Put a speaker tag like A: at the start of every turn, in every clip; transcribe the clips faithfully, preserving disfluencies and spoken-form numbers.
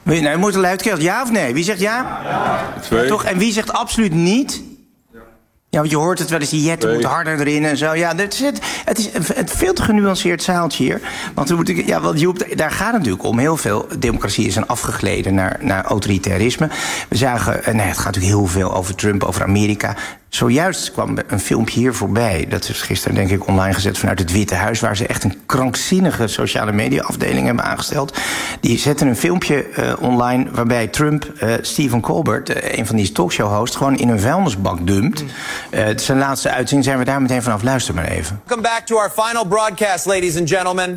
A: Nou, je moet een luidkeels. Ja of nee? Wie zegt ja?
B: Ja. Twee.
A: Ja, toch? En wie zegt absoluut niet? Ja, want je hoort het wel eens, die jetten moeten harder erin en zo. Ja, het is, het, het is een veel te genuanceerd zaaltje hier. Want we moeten, ja, want Joep, daar gaat het natuurlijk om. Heel veel democratie is dan afgegleden naar, naar autoritarisme. We zagen, nee, het gaat natuurlijk heel veel over Trump, over Amerika. Zojuist kwam een filmpje hier voorbij. Dat is gisteren, denk ik, online gezet vanuit het Witte Huis, waar ze echt een krankzinnige sociale media afdeling hebben aangesteld. Die zetten een filmpje uh, online waarbij Trump uh, Stephen Colbert, uh, een van die talkshow-hosts, gewoon in een vuilnisbak dumpt. Uh, zijn laatste uitzending zijn we daar meteen vanaf. Luister maar even.
C: Welcome back to our final broadcast, ladies and gentlemen.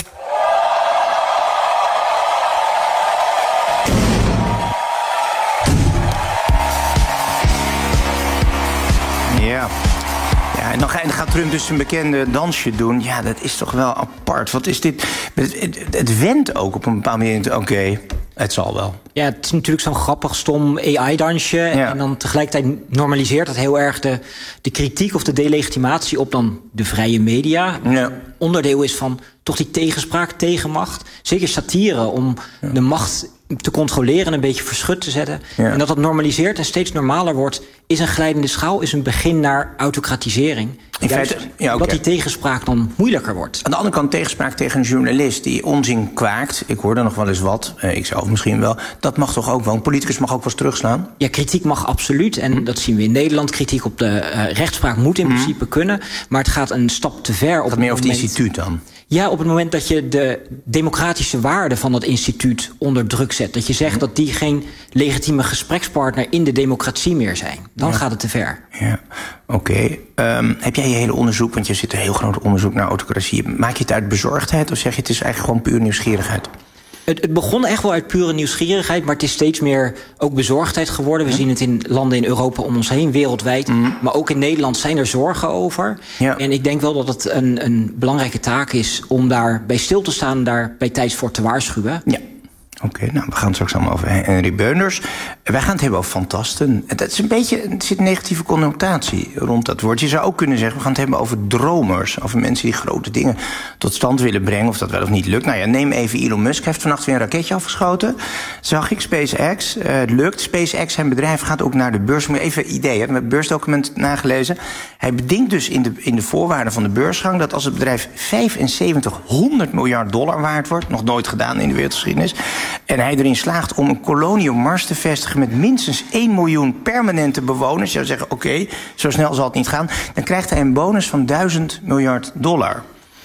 A: Ja. Ja, en dan gaat Trump dus een bekende dansje doen. Ja, dat is toch wel apart. Wat is dit? Het, het, het wendt ook op een bepaalde manier. Oké, okay, het zal wel.
D: Ja, het is natuurlijk zo'n grappig, stom A I-dansje. Ja. En dan tegelijkertijd normaliseert dat heel erg de, de kritiek of de delegitimatie op dan de vrije media.
A: Ja.
D: Onderdeel is van toch die tegenspraak, tegenmacht. Zeker satire om ja. de macht te controleren en een beetje verschut te zetten. Ja. En dat dat normaliseert en steeds normaler wordt, is een glijdende schaal, is een begin naar autocratisering.
A: In feite, ja,
D: dat
A: okay.
D: die tegenspraak dan moeilijker wordt.
A: Aan de andere kant tegenspraak tegen een journalist die onzin kwaakt. Ik hoor er nog wel eens wat, eh, ik zelf misschien wel. Dat mag toch ook wel? Een politicus mag ook wel eens terugslaan?
D: Ja, kritiek mag absoluut. En hm. dat zien we in Nederland. Kritiek op de uh, rechtspraak moet in hm. principe kunnen. Maar het gaat een stap te ver. Op
A: het meer over het
D: moment...
A: instituut dan?
D: Ja, op het moment dat je de democratische waarden van dat instituut onder druk zet. Dat je zegt hm. dat die geen legitieme gesprekspartner in de democratie meer zijn. Dan ja. gaat het te ver.
A: Ja, oké. Okay. Um, heb jij je hele onderzoek, want je zit een heel groot onderzoek naar autocratie. Maak je het uit bezorgdheid of zeg je het is eigenlijk gewoon puur nieuwsgierigheid?
D: Het, het begon echt wel uit pure nieuwsgierigheid, maar het is steeds meer ook bezorgdheid geworden. We hm. zien het in landen in Europa om ons heen, wereldwijd. Hm. Maar ook in Nederland zijn er zorgen over. Ja. En ik denk wel dat het een, een belangrijke taak is om daar bij stil te staan en daar bij tijds voor te waarschuwen.
A: Ja. Oké, okay, nou, we gaan het straks allemaal over Henry Beuners. Wij gaan het hebben over fantasten. Dat is een beetje, er zit een negatieve connotatie rond dat woord. Je zou ook kunnen zeggen, we gaan het hebben over dromers. Over mensen die grote dingen tot stand willen brengen. Of dat wel of niet lukt. Nou ja, neem even Elon Musk. Hij heeft vannacht weer een raketje afgeschoten. Zag ik, SpaceX. Uh, het lukt. SpaceX, zijn bedrijf, gaat ook naar de beurs. Moet even een idee, hè? We hebben het beursdocument nagelezen. Hij bedingt dus in de, in de voorwaarden van de beursgang dat als het bedrijf vijfenzeventighonderd miljard dollar waard wordt, nog nooit gedaan in de wereldgeschiedenis, en hij erin slaagt om een kolonie op Mars te vestigen met minstens één miljoen permanente bewoners. Je zou zeggen, oké, okay, zo snel zal het niet gaan. Dan krijgt hij een bonus van duizend miljard dollar.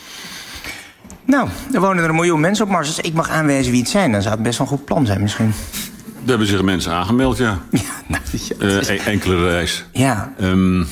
A: Nou, er wonen er een miljoen mensen op Mars. Dus ik mag aanwijzen wie het zijn. Dan zou het best wel een goed plan zijn misschien.
B: Er hebben zich mensen aangemeld, ja.
A: Ja, nou, ja
B: uh, e- enkele reis.
A: Ja.
B: Um,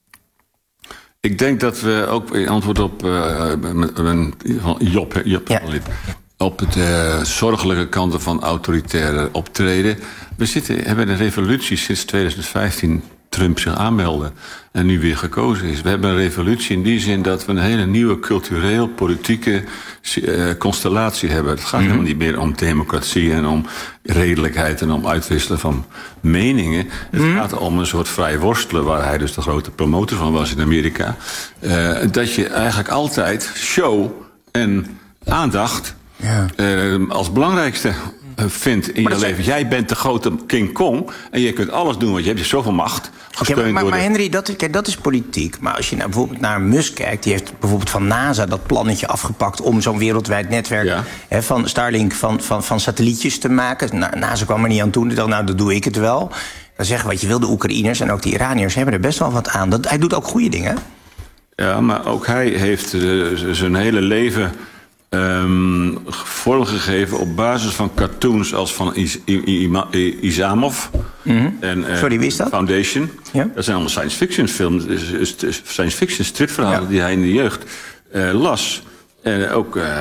B: ik denk dat we ook in antwoord op uh, een Job, Job ja. op de uh, zorgelijke kanten van autoritaire optreden. We zitten, hebben een revolutie sinds tweeduizend vijftien Trump zich aanmeldde en nu weer gekozen is. We hebben een revolutie in die zin dat we een hele nieuwe cultureel-politieke uh, constellatie hebben. Het gaat mm-hmm. helemaal niet meer om democratie en om redelijkheid en om uitwisselen van meningen. Het mm-hmm. gaat om een soort vrij worstelen, waar hij dus de grote promotor van was in Amerika. Uh, dat je eigenlijk altijd show en aandacht ja. uh, als belangrijkste vindt in je leven. Jij bent de grote King Kong en je kunt alles doen, want je hebt je zoveel macht.
A: Okay, maar, maar, maar Henry, dat, kijk, dat is politiek. Maar als je nou bijvoorbeeld naar Musk kijkt, die heeft bijvoorbeeld van NASA dat plannetje afgepakt om zo'n wereldwijd netwerk ja. hè, van Starlink van, van, van satellietjes te maken. Nou, NASA kwam er niet aan toe. Die dacht, nou, dat doe ik het wel. Dan zeggen wat je wil, de Oekraïners en ook de Iraniërs hebben er best wel wat aan. Dat, hij doet ook goede dingen.
B: Ja, maar ook hij heeft uh, zijn hele leven Um, vormgegeven op basis van cartoons als van Is- I- I- I- Isamov
A: mm-hmm.
B: en uh,
A: Sorry, wie is dat?
B: Foundation.
A: Ja.
B: Dat zijn allemaal science fiction films, science fiction stripverhalen ja. die hij in de jeugd uh, las. En uh, ook uh,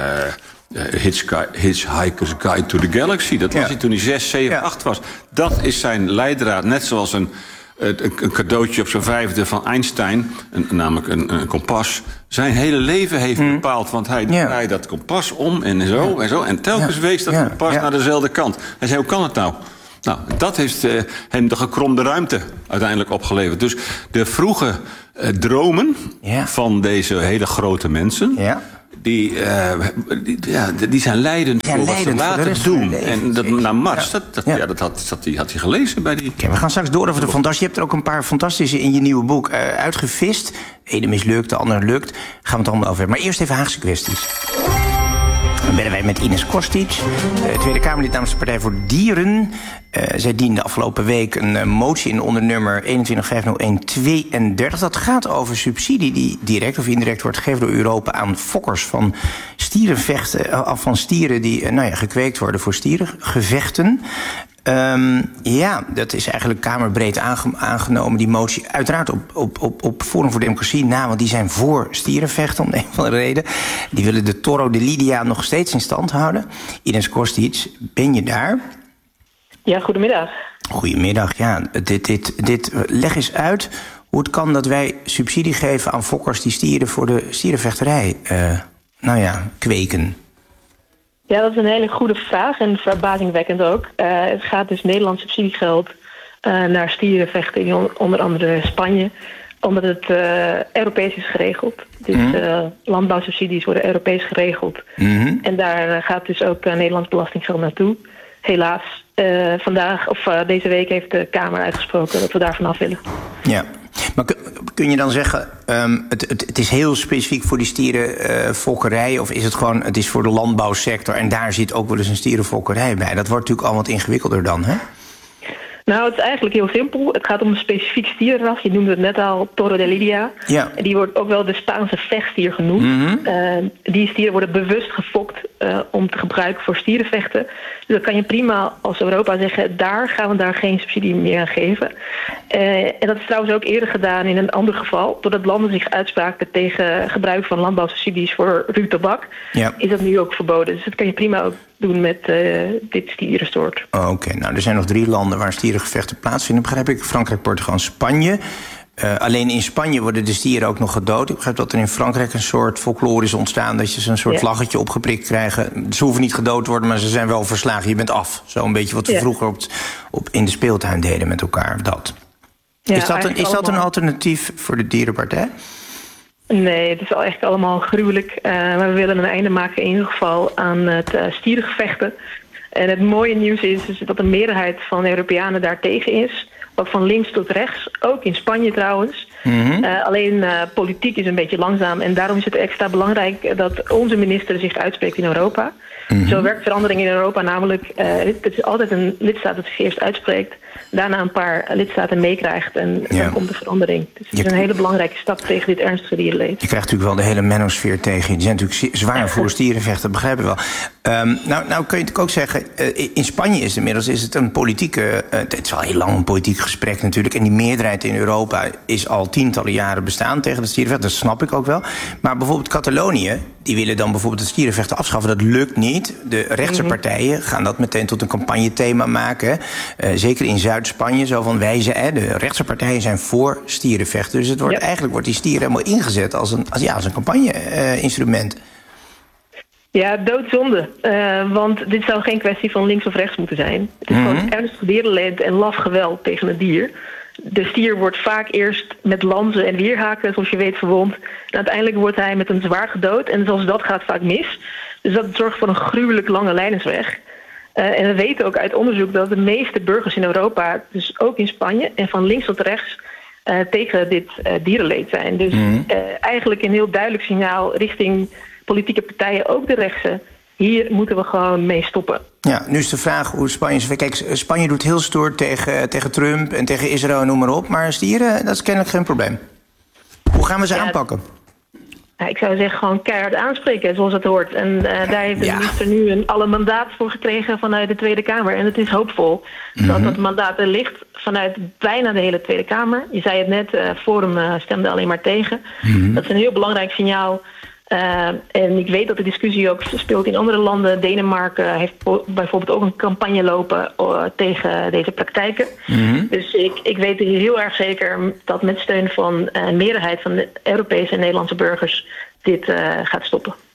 B: Hitchhiker's Guide to the Galaxy. Dat was ja. hij toen hij zes, zeven, ja. acht was. Dat is zijn leidraad, net zoals een een cadeautje op zijn vijfde van Einstein, een, namelijk een, een kompas, zijn hele leven heeft mm. bepaald. Want hij
A: ja.
B: draait dat kompas om en zo ja. en zo. En telkens ja. wees dat ja. kompas ja. naar dezelfde kant. Hij zei, hoe kan het nou? Nou, dat heeft uh, hem de gekromde ruimte uiteindelijk opgeleverd. Dus de vroege uh, dromen ja. van deze hele grote mensen,
A: ja.
B: die, uh, die, ja, die zijn leidend
A: ja,
B: voor
A: leidend
B: wat ze later
A: voor
B: doen. En dat naar Mars,
A: ja.
B: dat, dat,
A: ja.
B: Ja, dat had, dat had, had hij gelezen bij die...
A: Okay, we gaan straks door over de fantasie. Je hebt er ook een paar fantastische in je nieuwe boek uh, uitgevist. De ene mislukt, de andere lukt. Daar gaan we het allemaal over hebben. Maar eerst even Haagse kwesties. Dan bellen wij met Ines Kostic, uh, Tweede Kamerlid namens de Partij voor Dieren. Uh, zij diende afgelopen week een uh, motie in onder nummer eenentwintig vijfhonderdéén tweeëndertig. Dat gaat over subsidie die direct of indirect wordt gegeven door Europa aan fokkers van stierenvechten, uh, van stieren die uh, nou ja, gekweekt worden voor stierengevechten. Um, ja, dat is eigenlijk kamerbreed aange- aangenomen, die motie. Uiteraard op, op, op, op Forum voor Democratie na, want die zijn voor stierenvechten om de een of andere reden. Die willen de Toro de Lidia nog steeds in stand houden. Ines Kostic, ben je daar?
E: Ja, goedemiddag.
A: Goedemiddag, ja. Dit, dit, dit, leg eens uit hoe het kan dat wij subsidie geven aan fokkers die stieren voor de stierenvechterij, uh, nou ja, kweken.
E: Ja, dat is een hele goede vraag en verbazingwekkend ook. Uh, het gaat dus Nederlands subsidiegeld uh, naar stierenvechten in onder andere Spanje, omdat het uh, Europees is geregeld. Dus mm. uh, landbouwsubsidies worden Europees geregeld. Mm-hmm. En daar uh, gaat dus ook uh, Nederlands belastinggeld naartoe. Helaas, uh, vandaag of uh, deze week heeft de Kamer uitgesproken dat we daar vanaf willen.
A: Ja. Maar kun je dan zeggen, um, het, het, het is heel specifiek voor die stierenfokkerij, uh, of is het gewoon, het is voor de landbouwsector en daar zit ook wel eens een stierenfokkerij bij? Dat wordt natuurlijk al wat ingewikkelder dan, hè?
E: Nou, het is eigenlijk heel simpel. Het gaat om een specifiek stierenras. Je noemde het net al, Toro de Lidia.
A: Ja.
E: Die wordt ook wel de Spaanse vechtstier genoemd. Mm-hmm. Uh, die stieren worden bewust gefokt uh, om te gebruiken voor stierenvechten. Dus dan kan je prima als Europa zeggen, daar gaan we daar geen subsidie meer aan geven. Uh, en dat is trouwens ook eerder gedaan in een ander geval. Doordat landen zich uitspraken tegen gebruik van landbouwsubsidies voor ruw tabak, ja. is dat nu ook verboden. Dus dat kan je prima ook doen met uh, dit stierensoort.
A: Oh, Oké, okay. Nou er zijn nog drie landen waar stierengevechten plaatsvinden, begrijp ik. Frankrijk, Portugal en Spanje. Uh, alleen in Spanje worden de stieren ook nog gedood. Ik begrijp dat er in Frankrijk een soort folklore is ontstaan, dat je ze een soort ja. vlaggetje opgeprikt krijgen. Ze hoeven niet gedood te worden, maar ze zijn wel verslagen. Je bent af. Zo een beetje wat we ja. vroeger op, op in de speeltuin deden met elkaar. Dat. Ja, is dat, een, is dat een alternatief voor de dierenpartij?
E: Nee, het is al echt allemaal gruwelijk. Uh, maar we willen een einde maken in ieder geval aan het uh, stierengevechten. En het mooie nieuws is, is dat de meerderheid van de Europeanen daartegen is. Ook van links tot rechts, ook in Spanje trouwens. Mm-hmm. Uh, alleen uh, politiek is een beetje langzaam. En daarom is het extra belangrijk dat onze minister zich uitspreekt in Europa. Mm-hmm. Zo werkt verandering in Europa namelijk. Uh, het is altijd een lidstaat dat zich eerst uitspreekt, daarna een paar lidstaten meekrijgt en ja. dan komt de verandering. Dus het is een hele belangrijke stap tegen dit ernstige dierenleed. Je krijgt natuurlijk wel de hele menosfeer tegen je. Die zijn natuurlijk zwaar voor stierenvechten, dat begrijp ik wel. Um, nou, nou kun je het ook zeggen, uh, in Spanje is inmiddels is het een politieke, uh, het is al heel lang een politiek gesprek natuurlijk, en die meerderheid in Europa is al tientallen jaren bestaan tegen de stierenvechten, dat snap ik ook wel. Maar bijvoorbeeld Catalonië, die willen dan bijvoorbeeld het stierenvechten afschaffen, dat lukt niet. De rechtse partijen gaan dat meteen tot een campagnethema maken. Uh, zeker in Zuid-Spanje, zo van wij zijn, de rechtse partijen zijn voor stierenvechten. Dus het wordt, ja. eigenlijk wordt die stier helemaal ingezet als een, als, ja, als een campagne-instrument. Uh, ja, doodzonde. Uh, want dit zou geen kwestie van links of rechts moeten zijn. Het is mm-hmm. gewoon ernstig dierenleed en laf geweld tegen het dier. De stier wordt vaak eerst met lanzen en weerhaken, zoals je weet, verwond. En uiteindelijk wordt hij met een zwaard gedood. En zoals dat gaat vaak mis. Dus dat zorgt voor een gruwelijk lange lijdensweg. Uh, en we weten ook uit onderzoek dat de meeste burgers in Europa, dus ook in Spanje en van links tot rechts, uh, tegen dit uh, dierenleed zijn. Dus mm-hmm. uh, eigenlijk een heel duidelijk signaal richting politieke partijen, ook de rechtse. Hier moeten we gewoon mee stoppen. Ja, nu is de vraag hoe Spanje... Kijk, Spanje doet heel stoer tegen, tegen Trump en tegen Israël en noem maar op. Maar stieren, dat is kennelijk geen probleem. Hoe gaan we ze ja, aanpakken? Ja, ik zou zeggen gewoon keihard aanspreken, zoals het hoort. En uh, daar heeft de ja. minister nu een alle mandaat voor gekregen vanuit de Tweede Kamer. En het is hoopvol mm-hmm. dat dat mandaat er ligt vanuit bijna de hele Tweede Kamer. Je zei het net, uh, Forum uh, stemde alleen maar tegen. Mm-hmm. Dat is een heel belangrijk signaal. Uh, en ik weet dat de discussie ook speelt in andere landen. Denemarken heeft bijvoorbeeld ook een campagne lopen uh, tegen deze praktijken. Mm-hmm. Dus ik, ik weet heel erg zeker dat met steun van een uh, meerderheid van de Europese en Nederlandse burgers dit uh, gaat stoppen.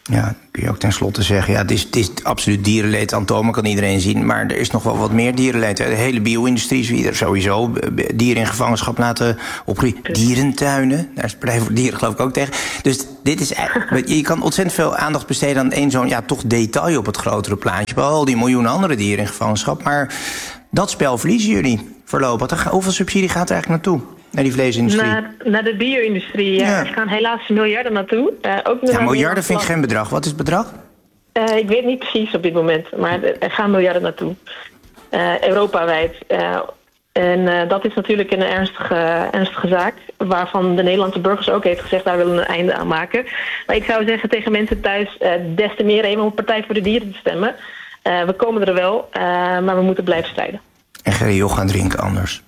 A: Ja, kun je ook tenslotte zeggen, ja, het is, het is absoluut dierenleed. Antomen kan iedereen zien, maar er is nog wel wat meer dierenleed. De hele bio-industrie is sowieso dieren in gevangenschap laten opgroeien. Dierentuinen, daar is de Partij voor de Dieren geloof ik ook tegen. Dus dit is eigenlijk, je kan ontzettend veel aandacht besteden aan één zo'n ja, toch detail op het grotere plaatje. Bij al die miljoenen andere dieren in gevangenschap. Maar dat spel verliezen jullie voorlopig. Hoeveel subsidie gaat er eigenlijk naartoe? Naar die vleesindustrie?
E: Naar, naar de bio-industrie, ja.
A: Ja.
E: Er gaan helaas miljarden naartoe. Uh, ook
A: ja, miljarden vind ik geen bedrag. Wat is het bedrag?
E: Uh, ik weet niet precies op dit moment, maar er gaan miljarden naartoe. Uh, Europawijd. Uh, en uh, dat is natuurlijk een ernstige, ernstige zaak, waarvan de Nederlandse burgers ook heeft gezegd, daar willen we een einde aan maken. Maar ik zou zeggen tegen mensen thuis, uh, des te meer even op Partij voor de Dieren te stemmen. Uh, we komen er wel, uh, maar we moeten blijven strijden.
A: En Gerry gaan drinken anders.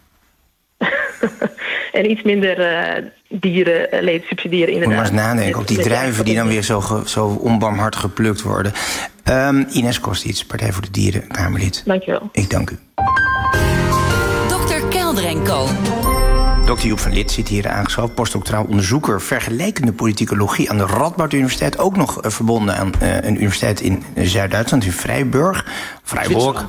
E: En iets minder uh, dierenleed subsidiëren inderdaad.
A: Moet je maar eens nadenken op die druiven die dan weer zo, ge, zo onbarmhartig geplukt worden. Um, Ines Kostic, Partij voor de Dieren, Kamerlid.
E: Dankjewel.
A: Ik dank u.
F: dokter Kelder en Co.
A: dokter Joep van Lith zit hier aangeschoven, postdoctoraal onderzoeker vergelijkende politicologie aan de Radboud Universiteit. Ook nog uh, verbonden aan uh, een universiteit in Zuid-Duitsland, in Freiburg. Freiburg.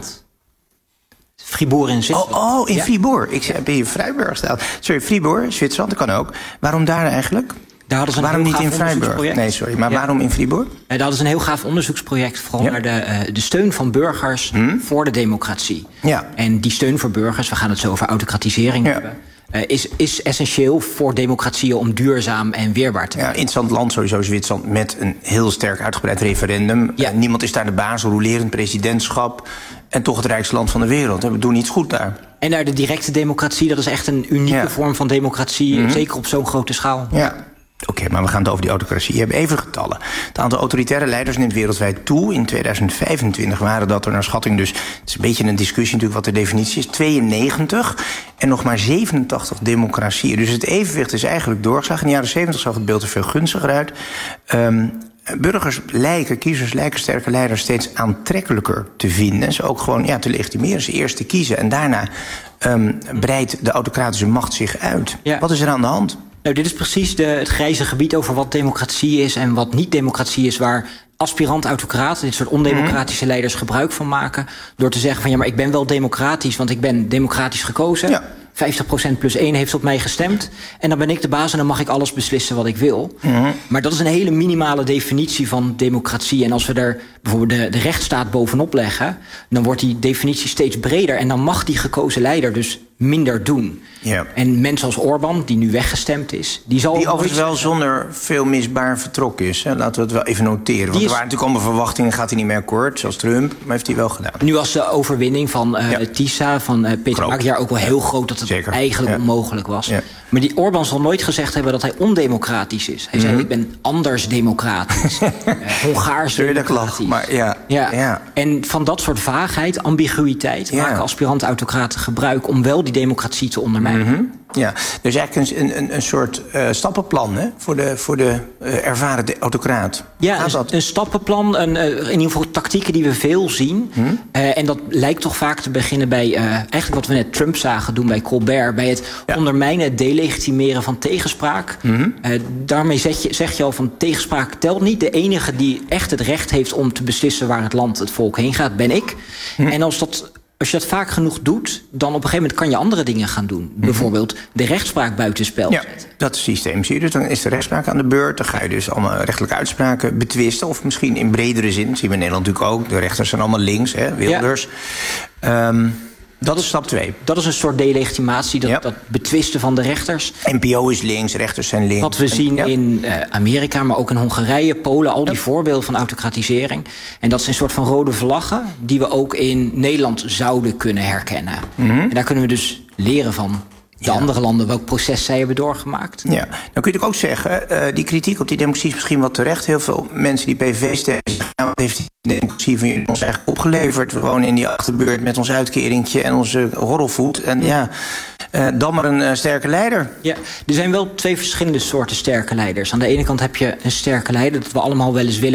D: Fribourg in Zwitserland.
A: Oh, oh in
D: ja.
A: Fribourg. Ik heb hier Freiburg staan. Sorry, Fribourg, Zwitserland, dat kan ook. Waarom daar eigenlijk?
D: Daar hadden ze een
A: waarom
D: heel
A: niet in
D: gaaf
A: Freiburg? Nee, sorry, maar
D: ja.
A: waarom in Fribourg?
D: Uh, daar hadden ze een heel gaaf onderzoeksproject, vooral
A: ja.
D: naar de, uh, de steun van burgers hmm? voor de democratie.
A: Ja.
D: En die steun voor burgers, we gaan het zo over autocratisering ja. hebben, Uh, is, is essentieel voor democratieën om duurzaam en weerbaar te worden.
A: Ja, interessant land sowieso, Zwitserland, met een heel sterk uitgebreid referendum.
D: Ja.
A: Uh, niemand is daar de baas, rolerend presidentschap. En toch het rijkste land van de wereld. We doen iets goed daar.
D: En naar de directe democratie, dat is echt een unieke ja. vorm van democratie. Mm-hmm. Zeker op zo'n grote schaal.
A: Ja. Oké, okay, maar we gaan het over die autocratie hebben. Even getallen. Het aantal autoritaire leiders neemt wereldwijd toe. In tweeduizend vijfentwintig waren dat er naar schatting dus... het is een beetje een discussie natuurlijk wat de definitie is... tweeënnegentig en nog maar zevenentachtig democratieën. Dus het evenwicht is eigenlijk doorgeslagen. In de jaren zeventig zag het beeld er veel gunstiger uit. Um, burgers lijken, kiezers lijken sterke leiders steeds aantrekkelijker te vinden. En ze ook gewoon ja, te legitimeren, ze eerst te kiezen. En daarna um, breidt de autocratische macht zich uit. Ja. Wat is er aan de hand?
D: Nou, dit is precies de, het grijze gebied over wat democratie is en wat niet democratie is, waar aspirant-autocraten, dit soort ondemocratische leiders, gebruik van maken. Door te zeggen van ja, maar ik ben wel democratisch, want ik ben democratisch gekozen. Ja. vijftig procent plus één heeft op mij gestemd. En dan ben ik de baas en dan mag ik alles beslissen wat ik wil. Mm-hmm. Maar dat is een hele minimale definitie van democratie. En als we er bijvoorbeeld de, de rechtsstaat bovenop leggen, dan wordt die definitie steeds breder. En dan mag die gekozen leider dus minder doen. Ja. En mensen als Orbán, die nu weggestemd is, die zal...
A: Die overigens wel zonder veel misbaar vertrokken is. Hè? Laten we het wel even noteren. Want is... er waren natuurlijk allemaal verwachtingen, gaat hij niet meer akkoord, zoals Trump. Maar heeft hij wel gedaan.
D: Nu was de overwinning van uh, ja. Tisa, van uh, Peter Magyar ook wel heel groot, dat het Zeker. eigenlijk ja. onmogelijk was. Ja. Maar die Orbán zal nooit gezegd hebben dat hij ondemocratisch is. Hij mm-hmm. zei, ik ben anders democratisch. uh, Hongaars democratisch.
A: Maar ja.
D: Ja.
A: Ja.
D: En van dat soort vaagheid, ambiguïteit, ja. maken aspirant-autocraten gebruik om wel die democratie te ondermijnen.
A: Mm-hmm. Ja, dus eigenlijk een, een, een soort uh, stappenplan hè, voor de, voor de uh, ervaren de autocraat.
D: Ja, een, een stappenplan, een, uh, in ieder geval tactieken die we veel zien. Hmm? Uh, en dat lijkt toch vaak te beginnen bij uh, eigenlijk wat we net Trump zagen doen bij Colbert. Bij het ja. ondermijnen, het delegitimeren van tegenspraak. Hmm? Uh, daarmee zeg je, zeg je al van tegenspraak telt niet. De enige die echt het recht heeft om te beslissen waar het land, het volk heen gaat, ben ik. Hmm? En als dat... Als je dat vaak genoeg doet, dan op een gegeven moment kan je andere dingen gaan doen. Mm-hmm. Bijvoorbeeld de rechtspraak buitenspel
A: ja,
D: zetten.
A: Dat systeem zie je dus. Dan is de rechtspraak aan de beurt. Dan ga je dus allemaal rechtelijke uitspraken betwisten. Of misschien in bredere zin, dat zien we in Nederland natuurlijk ook. De rechters zijn allemaal links, hè, Wilders. Ja. Um, dat is stap twee.
D: Dat is een soort delegitimatie, dat, ja. dat betwisten van de rechters.
A: N P O is links, rechters zijn links.
D: Wat we zien ja. in uh, Amerika, maar ook in Hongarije, Polen, al die ja. voorbeelden van autocratisering. En dat zijn een soort van rode vlaggen die we ook in Nederland zouden kunnen herkennen. Mm-hmm. En daar kunnen we dus leren van de ja. andere landen, welk proces zij hebben doorgemaakt.
A: Ja, dan kun je ook zeggen, uh, die kritiek op die democratie is misschien wat terecht. Heel veel mensen die P V V stemmen, wat heeft die democratie van jullie ons eigenlijk opgeleverd? We wonen in die achterbuurt met ons uitkeringtje en onze horrelvoet. En ja, uh, dan maar een uh, sterke leider.
D: Ja, er zijn wel twee verschillende soorten sterke leiders. Aan de ene kant heb je een sterke leider, dat we allemaal wel eens willen,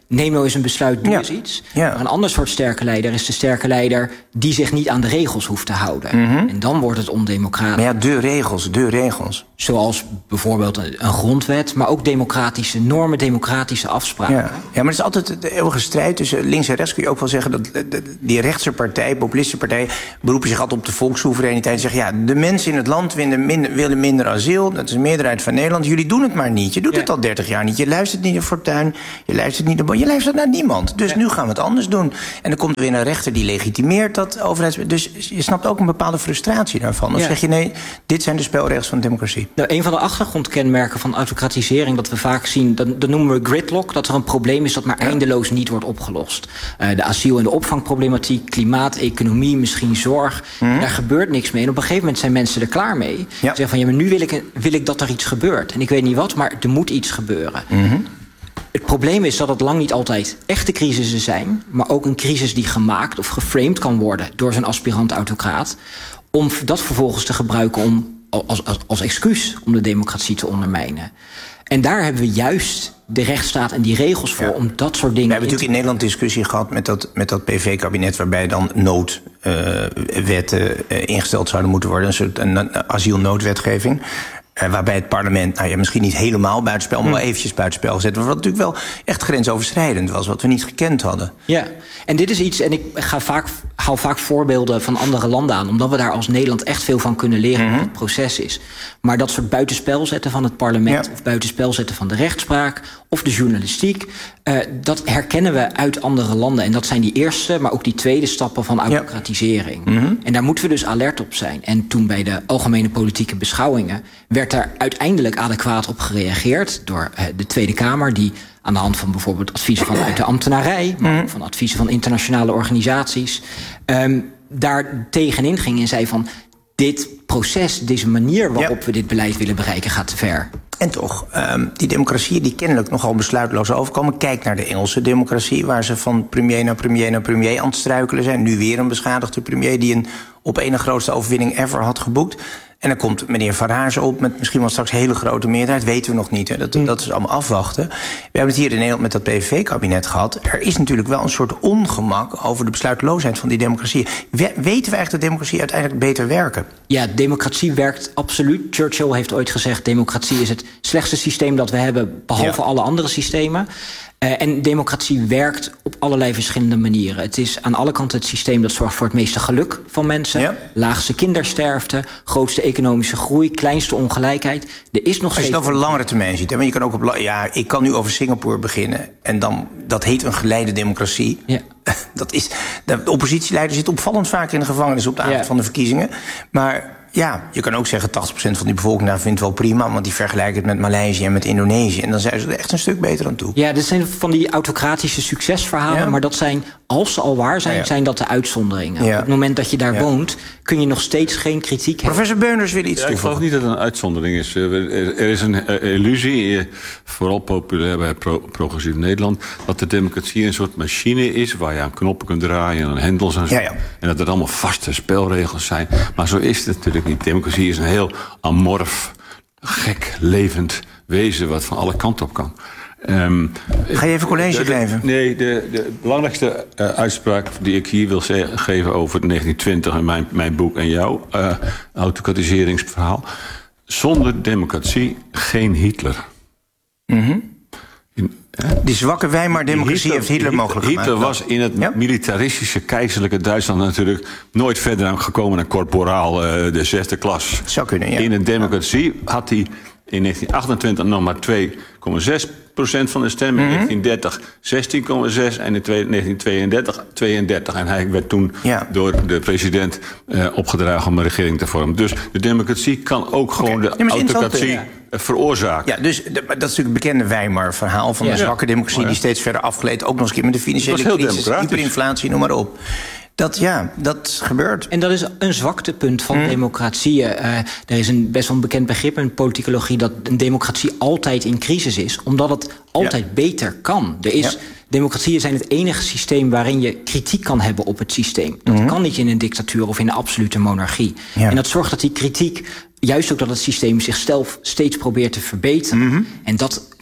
D: neem nou eens een besluit, doe
A: Ja.
D: eens iets.
A: Ja.
D: Maar een ander soort sterke leider is de sterke leider die zich niet aan de regels hoeft te houden.
A: Mm-hmm.
D: En dan wordt het ondemocratisch.
A: Maar ja, de regels, de regels.
D: Zoals bijvoorbeeld een, een grondwet, maar ook democratische normen, democratische afspraken.
A: Ja. ja, maar het is altijd de eeuwige strijd tussen links en rechts. Kun je ook wel zeggen dat de- de- die rechtse partij, populistische partij, beroepen zich altijd op de volkssoevereiniteit. En zeggen, ja, de mensen in het land willen minder, willen minder asiel. Dat is een meerderheid van Nederland. Jullie doen het maar niet. Je doet
D: Ja.
A: het al dertig jaar niet. Je luistert niet naar Fortuyn. Je luistert niet naar, je luistert naar niemand. Dus
D: Ja.
A: nu gaan we het anders doen. En dan komt er weer een rechter die legitimeert dat overheids. Dus je snapt ook een bepaalde frustratie daarvan. Of
D: Ja.
A: zeg je, nee, dit zijn de spelregels van de democratie.
D: Nou, een van de achtergrondkenmerken van autocratisering dat we vaak zien, dat, dat noemen we gridlock, dat er een probleem is dat maar eindeloos niet wordt opgelost. Uh, de asiel- en de opvangproblematiek, klimaat, economie, misschien zorg.
A: Mm.
D: Daar gebeurt niks mee. En op een gegeven moment zijn mensen er klaar mee. Ze
A: Ja.
D: zeggen van, ja, maar nu wil ik, wil ik dat er iets gebeurt. En ik weet niet wat, maar er moet iets gebeuren.
A: Mm-hmm.
D: Het probleem is dat het lang niet altijd echte crisissen zijn, maar ook een crisis die gemaakt of geframed kan worden door zo'n aspirant-autocraat, om dat vervolgens te gebruiken om, als, als, als excuus om de democratie te ondermijnen. En daar hebben we juist de rechtsstaat en die regels voor
A: Ja.
D: om dat soort dingen.
A: We hebben
D: in
A: natuurlijk in Nederland discussie gehad met dat, met dat P V-kabinet, waarbij dan noodwetten uh, ingesteld zouden moeten worden. Een soort een, een asielnoodwetgeving. Uh, waarbij het parlement, nou ja, misschien niet helemaal buitenspel, maar wel eventjes buitenspel gezet. Wat natuurlijk wel echt grensoverschrijdend was, wat we niet gekend hadden.
D: Ja, en dit is iets, en ik ga vaak, haal vaak voorbeelden van andere landen aan, omdat we daar als Nederland echt veel van kunnen leren
A: Mm-hmm.
D: wat het proces is. Maar dat soort buitenspel zetten van het parlement,
A: Ja.
D: of buitenspel zetten van de rechtspraak, of de journalistiek, uh, dat herkennen we uit andere landen. En dat zijn die eerste, maar ook die tweede stappen van autocratisering.
A: Ja. Mm-hmm.
D: En daar moeten we dus alert op zijn. En toen bij de algemene politieke beschouwingen werd daar uiteindelijk adequaat op gereageerd door uh, de Tweede Kamer, die aan de hand van bijvoorbeeld adviezen vanuit de ambtenarij, maar ook van adviezen van internationale organisaties, um, daar tegenin ging en zei van, dit proces, deze manier waarop
A: Ja.
D: we dit beleid willen bereiken, gaat te ver.
A: En toch, um, die democratieën die kennelijk nogal besluiteloos overkomen. Kijk naar de Engelse democratie, waar ze van premier naar premier naar premier aan het struikelen zijn. Nu weer een beschadigde premier die een op ene grootste overwinning ever had geboekt. En dan komt meneer Farage op met misschien wel straks een hele grote meerderheid. Weten we nog niet, hè. Dat, dat is allemaal afwachten. We hebben het hier in Nederland met dat P V V-kabinet gehad. Er is natuurlijk wel een soort ongemak over de besluiteloosheid van die democratie. We, weten we eigenlijk dat democratie uiteindelijk beter werken?
D: Ja, democratie werkt absoluut. Churchill heeft ooit gezegd, democratie is het slechtste systeem dat we hebben, behalve
A: Ja.
D: alle andere systemen. Uh, en democratie werkt op allerlei verschillende manieren. Het is aan alle kanten het systeem dat zorgt voor het meeste geluk van mensen.
A: Ja.
D: Laagste kindersterfte, grootste economische groei, kleinste ongelijkheid. Er is nog
A: Als je
D: steeds...
A: het over langere termijn ziet, hè, maar je kan ook op la- ja, ik kan nu over Singapore beginnen en dan dat heet een geleide democratie.
D: Ja.
A: Dat is, de oppositieleider zit opvallend vaak in de gevangenis op de avond
D: Ja.
A: van de verkiezingen. Maar ja, je kan ook zeggen tachtig procent van die bevolking daar vindt het wel prima, want die vergelijken het met Maleisië en met Indonesië. En dan zijn ze er echt een stuk beter aan toe.
D: Ja, dat zijn van die autocratische succesverhalen.
A: Ja.
D: Maar dat zijn, als ze al waar zijn,
A: Ja, ja.
D: zijn dat de uitzonderingen.
A: Ja.
D: Op het moment dat je daar
A: Ja.
D: woont, kun je nog steeds geen kritiek hebben.
A: Professor Beuners wil iets
B: Ja, ik geloof
A: toevoegen.
B: niet dat het een uitzondering is. Eh, Er er is een eh, illusie, eh, vooral populair bij pro- progressief Nederland, dat de democratie een soort machine is waar je aan knoppen kunt draaien en aan hendels en zo.
A: Ja, ja.
B: En dat er allemaal vaste spelregels zijn. Maar zo is het natuurlijk niet. Democratie is een heel amorf, gek, levend wezen wat van alle kanten op kan. Um,
A: Ga je even college
B: de- de-
A: geven?
B: Nee, de, de belangrijkste uh, uitspraak die ik hier wil ze- geven over negentien twintig en mijn, mijn boek en jouw uh, autocratiseringsverhaal. Zonder democratie geen Hitler.
A: Mm-hmm.
B: In, hè?
A: Die zwakke Weimar-democratie heeft Hitler mogelijk gemaakt.
B: Hitler was in het
A: Ja?
B: militaristische keizerlijke Duitsland natuurlijk nooit verder aan gekomen dan corporaal uh, de zesde klas.
A: Zou kunnen, ja.
B: In een democratie had hij in negentien achtentwintig nog maar twee komma zes procent van de stemmen.
A: Mhm.
B: In negentien dertig zestien komma zes en in negentien tweeëndertig tweeëndertig. En hij werd toen
A: Ja.
B: door de president uh, opgedragen om een regering te vormen. Dus de democratie kan ook gewoon
A: Oké.
B: de
A: Nee, maar het is
B: autocratie
A: interessant,
B: uh, veroorzaken.
A: Ja, dus de- dat is natuurlijk het bekende Weimar-verhaal van
D: Ja.
A: de zwakke democratie
B: Ja.
A: die steeds verder afgeleid. Ook nog eens een keer met de financiële
B: Dat was heel
A: crisis,
B: democratisch.
A: hyperinflatie, noem maar op. Dat, ja, dat gebeurt.
D: En dat is een zwaktepunt van
A: Mm.
D: democratieën. Uh, er is een best wel een bekend begrip in politicologie dat een democratie altijd in crisis is, omdat het altijd
A: Ja.
D: beter kan. Er is,
A: Ja.
D: Democratieën zijn het enige systeem waarin je kritiek kan hebben op het systeem. Dat kan niet in een dictatuur of in een absolute monarchie.
A: Ja.
D: En dat zorgt dat die kritiek, juist ook dat het systeem zichzelf steeds probeert te verbeteren. En dat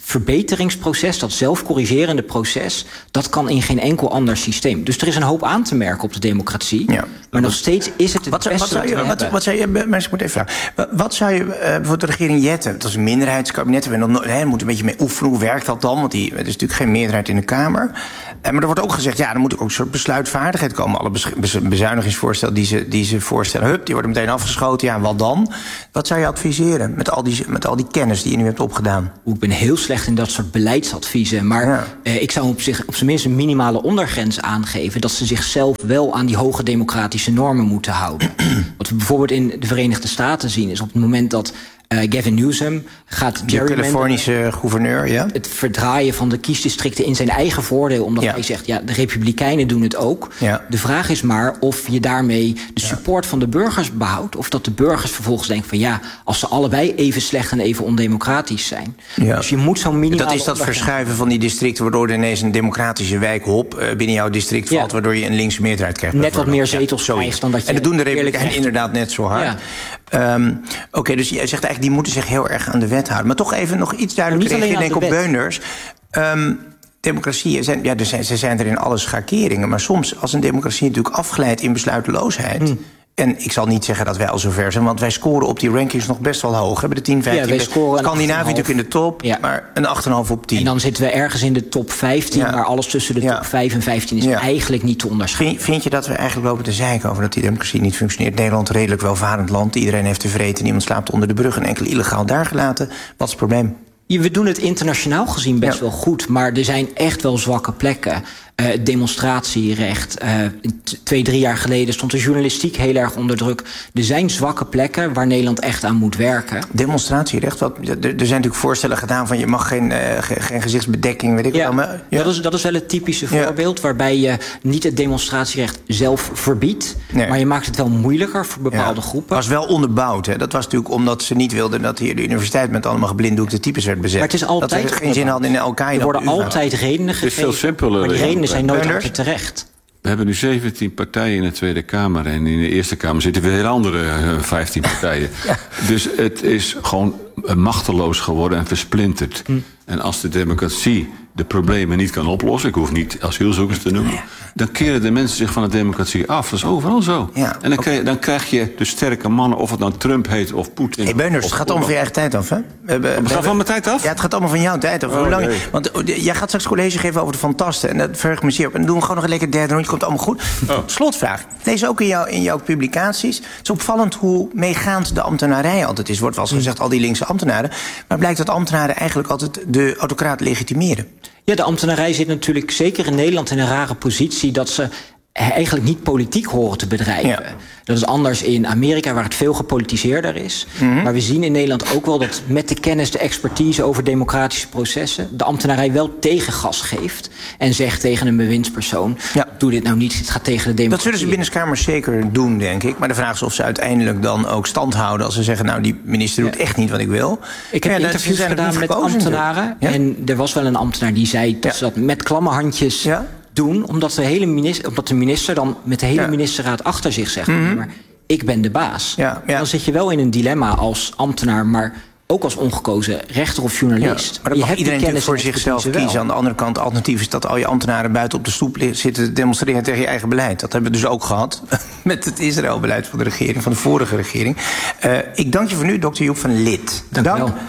D: verbeteringsproces, dat zelfcorrigerende proces, dat kan in geen enkel ander systeem. Dus er is een hoop aan te merken op de democratie. Ja. Maar nog steeds is het het
A: wat,
D: beste
A: wat zou je,
D: dat we
A: wat,
D: hebben.
A: wat zou je, mensen, ik moet even vragen. Wat, wat zou je, uh, bijvoorbeeld de regering Jetten, dat is een minderheidskabinet, we nog, he, moeten een beetje mee oefenen, hoe werkt dat dan? Want die, er is natuurlijk geen meerderheid in de Kamer. Uh, maar er wordt ook gezegd, ja, er moet ook een soort besluitvaardigheid komen. Alle bezuinigingsvoorstellen die ze, die ze voorstellen, hup, die worden meteen afgeschoten. Ja, wat dan? Wat zou je adviseren met al die, met al die kennis die je nu hebt opgedaan?
D: Ik ben heel slecht in dat soort beleidsadviezen. Maar ja. eh, ik zou op, zich, op zijn minst een minimale ondergrens aangeven, dat ze zichzelf wel aan die hoge democratische normen moeten houden. Wat we bijvoorbeeld in de Verenigde Staten zien, is op het moment dat Uh, Gavin Newsom gaat
A: de Californische gouverneur, ja.
D: Het verdraaien van de kiesdistricten in zijn eigen voordeel, omdat ja. hij zegt, ja, de Republikeinen doen het ook. Ja. De vraag is maar of je daarmee de support ja. van de burgers behoudt, of dat de burgers vervolgens denken van ja, als ze allebei even slecht en even ondemocratisch zijn. Ja. Dus je moet zo'n minimale...
A: Dat is dat verschuiven van die districten, waardoor er ineens een democratische wijk hop uh, binnen jouw district valt, ja. waardoor je een linkse meerderheid krijgt.
D: Net wat meer zetels ja, krijgt dan dat je...
A: En dat doen de Republikeinen inderdaad net zo hard. Ja. Um, Oké, okay, dus jij zegt eigenlijk, die moeten zich heel erg aan de wet houden. Maar toch even nog iets duidelijker reageren, denk ik, op Beuners. Um, democratieën zijn, ja, er zijn, ze zijn er in alle schakeringen. Maar soms, als een democratie natuurlijk afglijdt in besluiteloosheid... Hmm. En ik zal niet zeggen dat wij al zover zijn, want wij scoren op die rankings nog best wel hoog. We hebben de tien, vijftien. Ja, Scandinavië natuurlijk in de top, ja. maar een acht komma vijf op tien.
D: En dan zitten we ergens in de top vijftien, ja. maar alles tussen de ja. top vijf en vijftien is ja. eigenlijk niet te onderscheiden.
A: Vind, vind je dat we eigenlijk lopen te zeiken over dat die democratie niet functioneert? Nederland, redelijk welvarend land, iedereen heeft te vreten, niemand slaapt onder de brug en enkel illegaal daar gelaten. Wat is het probleem?
D: Ja, we doen het internationaal gezien best ja. wel goed, maar er zijn echt wel zwakke plekken. Uh, demonstratierecht. Uh, twee, drie jaar geleden stond de journalistiek heel erg onder druk. Er zijn zwakke plekken waar Nederland echt aan moet werken.
A: Demonstratierecht? Wat, er, er zijn natuurlijk voorstellen gedaan van je mag geen, uh, geen gezichtsbedekking, weet ik
D: ja,
A: wel. Maar, ja.
D: dat, is, dat is wel het typische voorbeeld, ja. waarbij je niet het demonstratierecht zelf verbiedt, nee. maar je maakt het wel moeilijker voor bepaalde ja. groepen.
A: Het was wel onderbouwd. Hè? Dat was natuurlijk omdat ze niet wilden dat hier de universiteit met allemaal geblinddoekte types werd bezet.
D: Maar het is altijd
A: dat ze geen zin hadden in Al-Qaeda.
D: Er worden altijd redenen gegeven.
B: Het is veel simpeler.
D: Maar die redenen zijn nooit altijd terecht.
B: We hebben nu zeventien partijen in de Tweede Kamer. En in de Eerste Kamer zitten weer heel andere uh, vijftien partijen. Ja. Dus het is gewoon machteloos geworden en versplinterd. Hm. En als de democratie de problemen niet kan oplossen, ik hoef niet asielzoekers te noemen, dan keren de mensen zich van de democratie af. Dat is overal zo. Ja, en dan, okay. krijg je, dan krijg je de sterke mannen, of het nou Trump heet of Poetin.
A: Hey Beuners, het gaat allemaal van je eigen tijd af, hè?
B: We hebben, het gaat van mijn tijd af?
A: Ja, het gaat allemaal van jouw tijd af. Oh, Hoe lang? Nee. Want jij gaat straks college geven over de fantasten. En dat verheugt me zeer op. En dan doen we gewoon nog een lekker derde rondje. Komt allemaal goed. Oh. Slotvraag. Lees ook in, jou, in jouw publicaties. Het is opvallend hoe meegaand de ambtenarij altijd is. Wordt wel eens gezegd, al die linkse ambtenaren. Maar blijkt dat ambtenaren eigenlijk altijd de autocraat legitimeren.
D: Ja, de ambtenarij zit natuurlijk zeker in Nederland in een rare positie dat ze eigenlijk niet politiek horen te bedrijven. Ja. Dat is anders in Amerika, waar het veel gepolitiseerder is. Mm-hmm. Maar we zien in Nederland ook wel dat met de kennis, de expertise over democratische processen, de ambtenarij wel tegengas geeft en zegt tegen een bewindspersoon, ja. doe dit nou niet, het gaat tegen de democratie.
A: Dat zullen ze binnenskamers zeker doen, denk ik. Maar de vraag is of ze uiteindelijk dan ook stand houden als ze zeggen, nou, die minister doet ja. echt niet wat ik wil.
D: Ik heb ja, interviews gedaan met ambtenaren. Ja? En er was wel een ambtenaar die zei dat ja. ze dat met klamme handjes ja? doen, omdat de, hele minister, omdat de minister dan met de hele ja. ministerraad achter zich zegt, mm-hmm. maar ik ben de baas. Ja, ja. Dan zit je wel in een dilemma als ambtenaar, maar ook als ongekozen rechter of journalist.
A: Ja, maar dan mag iedereen natuurlijk voor zichzelf kiezen. Wel. Aan de andere kant, alternatief is dat al je ambtenaren buiten op de stoep zitten te demonstreren tegen je eigen beleid. Dat hebben we dus ook gehad met het Israël-beleid van de regering, van de vorige regering. Uh, ik dank je voor nu, dokter Joep van Lith.
D: Dank, dank. wel.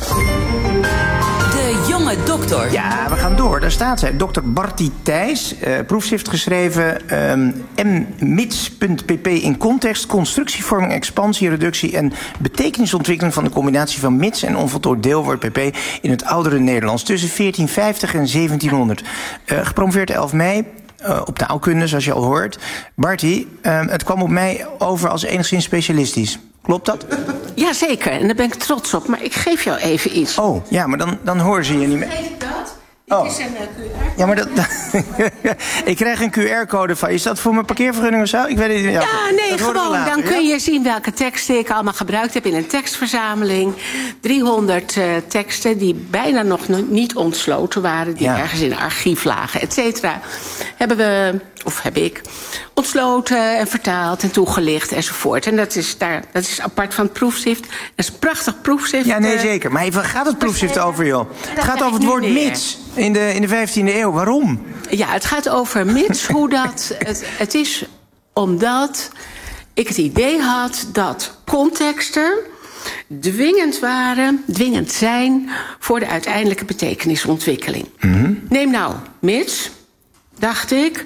F: Jonge dokter.
A: Ja, we gaan door. Daar staat zij. dokter Bartie Thijs. Uh, proefschrift geschreven. Um, M M I T S punt P P in context. Constructievorming, expansie, reductie en betekenisontwikkeling van de combinatie van mits en onvoltooid deelwoord P P in het oudere Nederlands tussen veertien vijftig en zeventienhonderd. Uh, gepromoveerd elf mei. Uh, op taalkunde, zoals je al hoort. Bartie, uh, het kwam op mij over als enigszins specialistisch. Klopt dat?
G: Jazeker, en daar ben ik trots op. Maar ik geef jou even iets.
A: Oh, ja, maar dan, dan horen ze je niet meer.
G: Geef ik dat? Dit oh. is een uh, Q R-code.
A: Ja, maar dat, ik krijg een Q R-code van je. Is dat voor mijn parkeervergunning of zo? Ik weet het niet.
G: Ja, ja nee, gewoon. Later, dan ja? kun je zien welke teksten ik allemaal gebruikt heb in een tekstverzameling. driehonderd uh, teksten die bijna nog niet ontsloten waren. Die ja. ergens in een archief lagen, et cetera. Hebben we of heb ik, ontsloten en vertaald en toegelicht enzovoort. En dat is, daar, dat is apart van het proefschrift. Dat is een prachtig proefschrift.
A: Ja, nee, zeker. Maar even, waar gaat het proefschrift over, joh? Het gaat over het woord mits in de, in de vijftiende eeuw. Waarom?
G: Ja, het gaat over mits, hoe dat... Het, het is omdat ik het idee had dat contexten dwingend waren, dwingend zijn voor de uiteindelijke betekenisontwikkeling. Mm-hmm. Neem nou mits, dacht ik.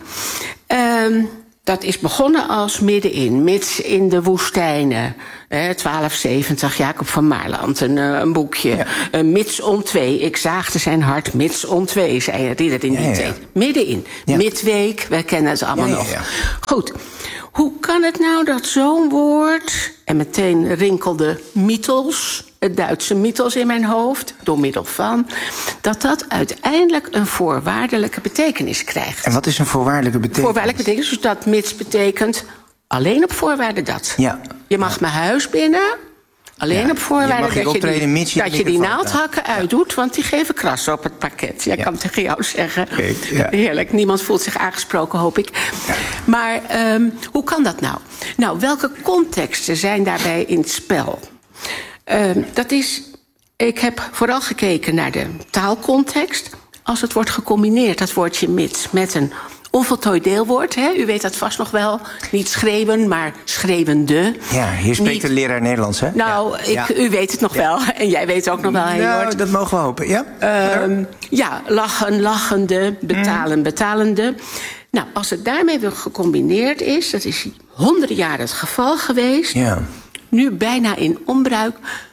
G: Um, dat is begonnen als middenin, mits in de woestijnen. Eh, twaalf zeventig, Jacob van Maarland, een, uh, een boekje. Ja. Uh, mits om twee, ik zaagde zijn hart, mits om twee, zei Ridder in die ja, ja, ja. tijd. Middenin, ja. Midweek, we kennen het allemaal ja, ja, ja. nog. Goed. Hoe kan het nou dat zo'n woord, en meteen rinkelde mythos, het Duitse mythos in mijn hoofd, door middel van, dat dat uiteindelijk een voorwaardelijke betekenis krijgt.
A: En wat is een voorwaardelijke betekenis?
G: Voorwaardelijke betekenis, dus dat mits betekent alleen op voorwaarde dat.
A: Ja.
G: Je mag ja. mijn huis binnen, alleen ja. op voorwaarde je dat, je die, je dat je die naaldhakken ja. uitdoet, want die geven kras op het pakket. Jij ja. kan tegen jou zeggen, okay. ja. heerlijk, niemand voelt zich aangesproken, hoop ik. Ja. Maar um, hoe kan dat nou? Nou, welke contexten zijn daarbij in het spel? Um, dat is, ik heb vooral gekeken naar de taalcontext. Als het wordt gecombineerd, dat woordje mits, met een onvoltooid deelwoord. Hè? U weet dat vast nog wel. Niet schreeuwen, maar schreeuwende.
A: Ja, hier spreekt Niet... de leraar Nederlands, hè?
G: Nou,
A: ja.
G: Ik,
A: Ja.
G: u weet het nog ja. wel. En jij weet ook nog wel.
A: Nou, dat mogen we hopen, ja.
G: Um, ja, lachen, lachende, betalen, mm. betalende. Nou, als het daarmee weer gecombineerd is, dat is honderden jaren het geval geweest.
A: Ja.
G: Nu bijna in onbruik.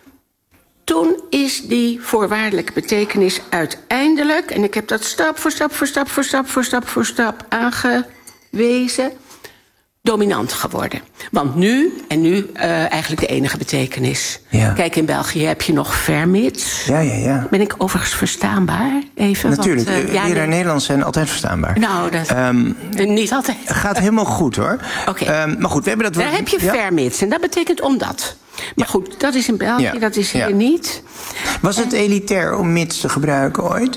G: Toen is die voorwaardelijke betekenis uiteindelijk, en ik heb dat stap voor stap voor stap voor stap voor stap voor stap aangewezen, dominant geworden. Want nu, en nu uh, eigenlijk de enige betekenis. Ja. Kijk, in België heb je nog vermits.
A: Ja, ja, ja.
G: Ben ik overigens verstaanbaar? Even,
A: Natuurlijk,
G: want, uh, ja,
A: leraar Nederlands zijn altijd verstaanbaar.
G: Nou, dat um, niet altijd.
A: Gaat helemaal goed, hoor.
G: Oké. Okay.
A: Um, maar goed, we hebben dat...
G: Daar heb je ja. vermits, en dat betekent omdat. Maar ja. goed, dat is in België, ja. dat is hier ja. niet.
A: Was het elitair om mits te gebruiken ooit?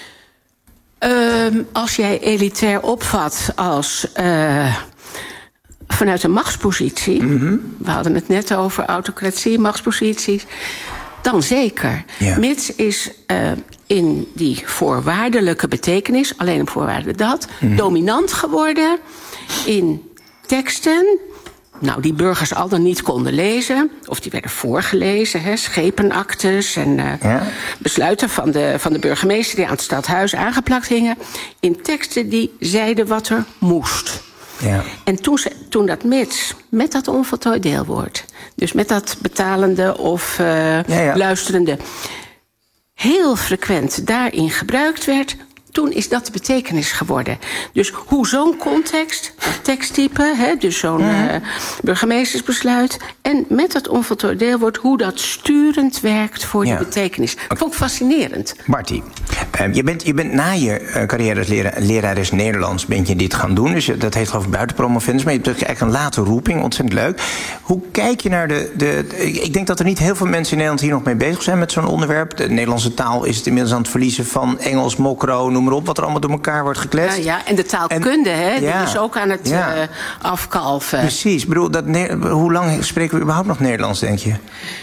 G: Um, als jij elitair opvat als uh, vanuit een machtspositie, mm-hmm. we hadden het net over autocratie, machtsposities, dan zeker. Ja. Mits is uh, in die voorwaardelijke betekenis, alleen op voorwaarde dat, mm-hmm. dominant geworden in teksten, nou, die burgers al dan niet konden lezen, of die werden voorgelezen, hè, schepenaktes en uh, ja. besluiten van de, van de burgemeester die aan het stadhuis aangeplakt hingen, in teksten die zeiden wat er moest. Ja. En toen, ze, toen dat mits, met dat onvoltooid deelwoord, dus met dat betalende of uh, ja, ja. luisterende, heel frequent daarin gebruikt werd, toen is dat de betekenis geworden. Dus hoe zo'n context, dat teksttype, hè, dus zo'n mm. uh, burgemeestersbesluit, en met dat onvoltooid deelwoord, hoe dat sturend werkt voor ja. die betekenis. Dat vond ik fascinerend.
A: Martie, uh, je, bent, je bent na je uh, carrière als leraar, lerares Nederlands ben je dit gaan doen. Dus je, dat heet geloof ik buitenpromovendus, maar je hebt eigenlijk een late roeping, ontzettend leuk. Hoe kijk je naar de, de, de... Ik denk dat er niet heel veel mensen in Nederland hier nog mee bezig zijn met zo'n onderwerp. De Nederlandse taal is het inmiddels aan het verliezen van Engels, mokro, noem maar op, wat er allemaal door elkaar wordt gekletst.
G: Ja, ja. En de taalkunde, en, hè,
A: ja,
G: die is ook aan het ja. uh, afkalven.
A: Precies. Ik bedoel, dat, hoe lang spreken we überhaupt nog Nederlands, denk je?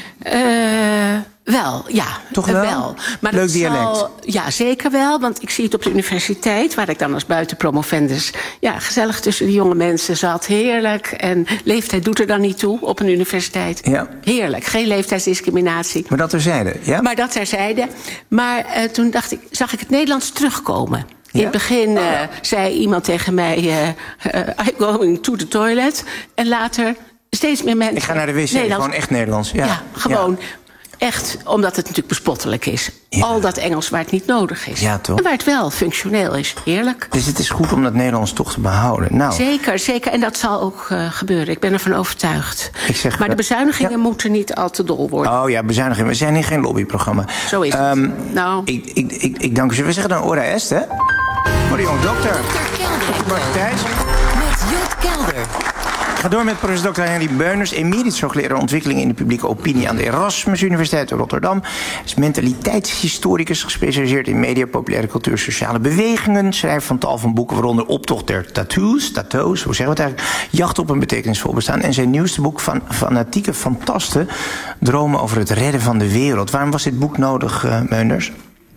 G: Uh, wel, ja.
A: Toch wel?
G: wel. Maar
A: leuk dialect.
G: Zal, ja, zeker wel. Want ik zie het op de universiteit, waar ik dan als buitenpromovendus ja, gezellig tussen de jonge mensen zat. Heerlijk. En leeftijd doet er dan niet toe op een universiteit. Ja. Heerlijk. Geen leeftijdsdiscriminatie.
A: Maar dat terzijde, ja?
G: Maar dat terzijde. Maar uh, toen dacht ik, zag ik het Nederlands terugkomen. In ja? het begin uh, zei iemand tegen mij, uh, uh, I'm going to the toilet. En later steeds meer mensen.
A: Ik ga naar de wc, gewoon echt Nederlands. Ja,
G: ja gewoon ja. echt, omdat het natuurlijk bespottelijk is. Ja. Al dat Engels waar het niet nodig is.
A: Ja, toch?
G: En waar het wel functioneel is. Heerlijk.
A: Dus het is goed om dat Nederlands toch te behouden. Nou.
G: Zeker, zeker. En dat zal ook uh, gebeuren. Ik ben ervan overtuigd.
A: Ik zeg,
G: maar de bezuinigingen ja. moeten niet al te dol worden.
A: Oh ja, bezuinigingen. We zijn hier geen lobbyprogramma.
G: Zo is
A: um,
G: het. Nou.
A: Ik, ik, ik, ik dank u. We zeggen dan ora est, hè? Voor de jonge dokter.
F: dokter Kelder.
A: Met Jut Kelder. ga door met professor dokter Henry Beuners, emeritus hoogleraar ontwikkeling in de publieke opinie aan de Erasmus Universiteit in Rotterdam. Hij is mentaliteitshistoricus, gespecialiseerd in media, populaire cultuur, sociale bewegingen. Schrijver van tal van boeken, waaronder Optocht der Tattoos, tattoos, hoe zeggen we het eigenlijk? Jacht op een betekenisvol bestaan. En zijn nieuwste boek van Fanatieke Fantasten, Dromen over het redden van de wereld. Waarom was dit boek nodig, uh, Beuners?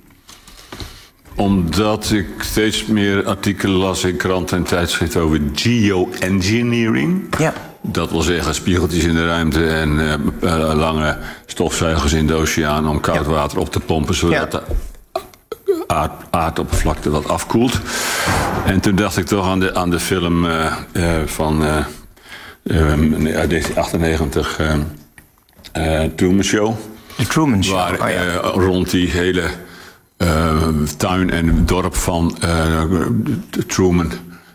B: Omdat ik steeds meer artikelen las in kranten en tijdschriften over geoengineering. Ja. Dat wil zeggen spiegeltjes in de ruimte en uh, uh, lange stofzuigers in de oceaan om koud ja. water op te pompen, zodat ja. de aard, aardoppervlakte wat afkoelt. En toen dacht ik toch aan de, aan de film uh, uh, van uh, uh, uit negentien achtennegentig, uh, uh, Truman Show.
A: De Truman Show.
B: Waar
A: oh, ja.
B: uh, rond die hele Uh, tuin en dorp van uh, Truman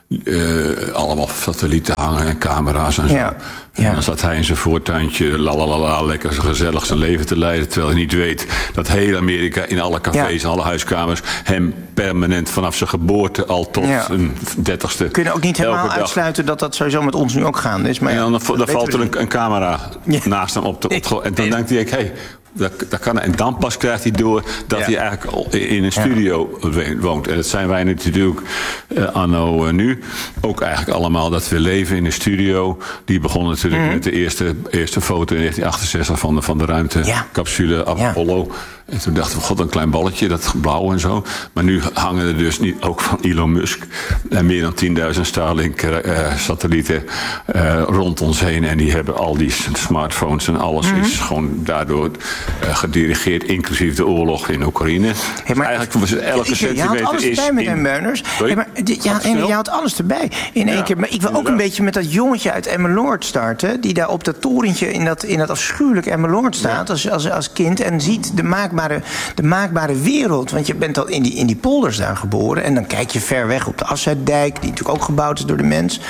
B: uh, allemaal satellieten hangen en camera's en zo. Ja, ja. En dan zat hij in zijn voortuintje lalalala, lekker gezellig zijn leven te leiden, terwijl hij niet weet dat heel Amerika in alle cafés en ja. alle huiskamers hem permanent vanaf zijn geboorte al tot ja. een dertigste.
A: We kunnen ook niet helemaal uitsluiten dat dat sowieso met ons nu ook gaande is. Maar
B: en dan, dan, dan valt er een, een camera ja. naast hem op. De, op de, en dan denkt hij, hey, Dat, dat kan, en dan pas krijgt hij door dat ja. hij eigenlijk al in een studio ja. woont. En dat zijn wij natuurlijk uh, anno uh, nu ook eigenlijk allemaal, dat we leven in een studio. Die begon natuurlijk mm. met de eerste, eerste foto in negentien achtenzestig van de, van de ruimtecapsule ja. Apollo. Ja. En toen dachten we, god, een klein balletje, dat blauw en zo. Maar nu hangen er dus niet, ook van Elon Musk, uh, meer dan tienduizend Starlink-satellieten uh, uh, rond ons heen. En die hebben al die smartphones en alles mm-hmm. is gewoon daardoor uh, gedirigeerd, inclusief de oorlog in Oekraïne. Hey, maar eigenlijk was elke centimeter is... Je had alles
A: erbij met hem, Beuners. Hey, maar je, had, je had alles erbij in één ja. keer. Maar ik wil ook een beetje met dat jongetje uit Emmeloord starten, die daar op dat torentje in dat, in dat afschuwelijke Emmeloord staat ja. als, als, als kind en ziet de maakbare de maakbare wereld. Want je bent al in die, in die polders daar geboren. En dan kijk je ver weg op de Afsluitdijk, die natuurlijk ook gebouwd is door de mens.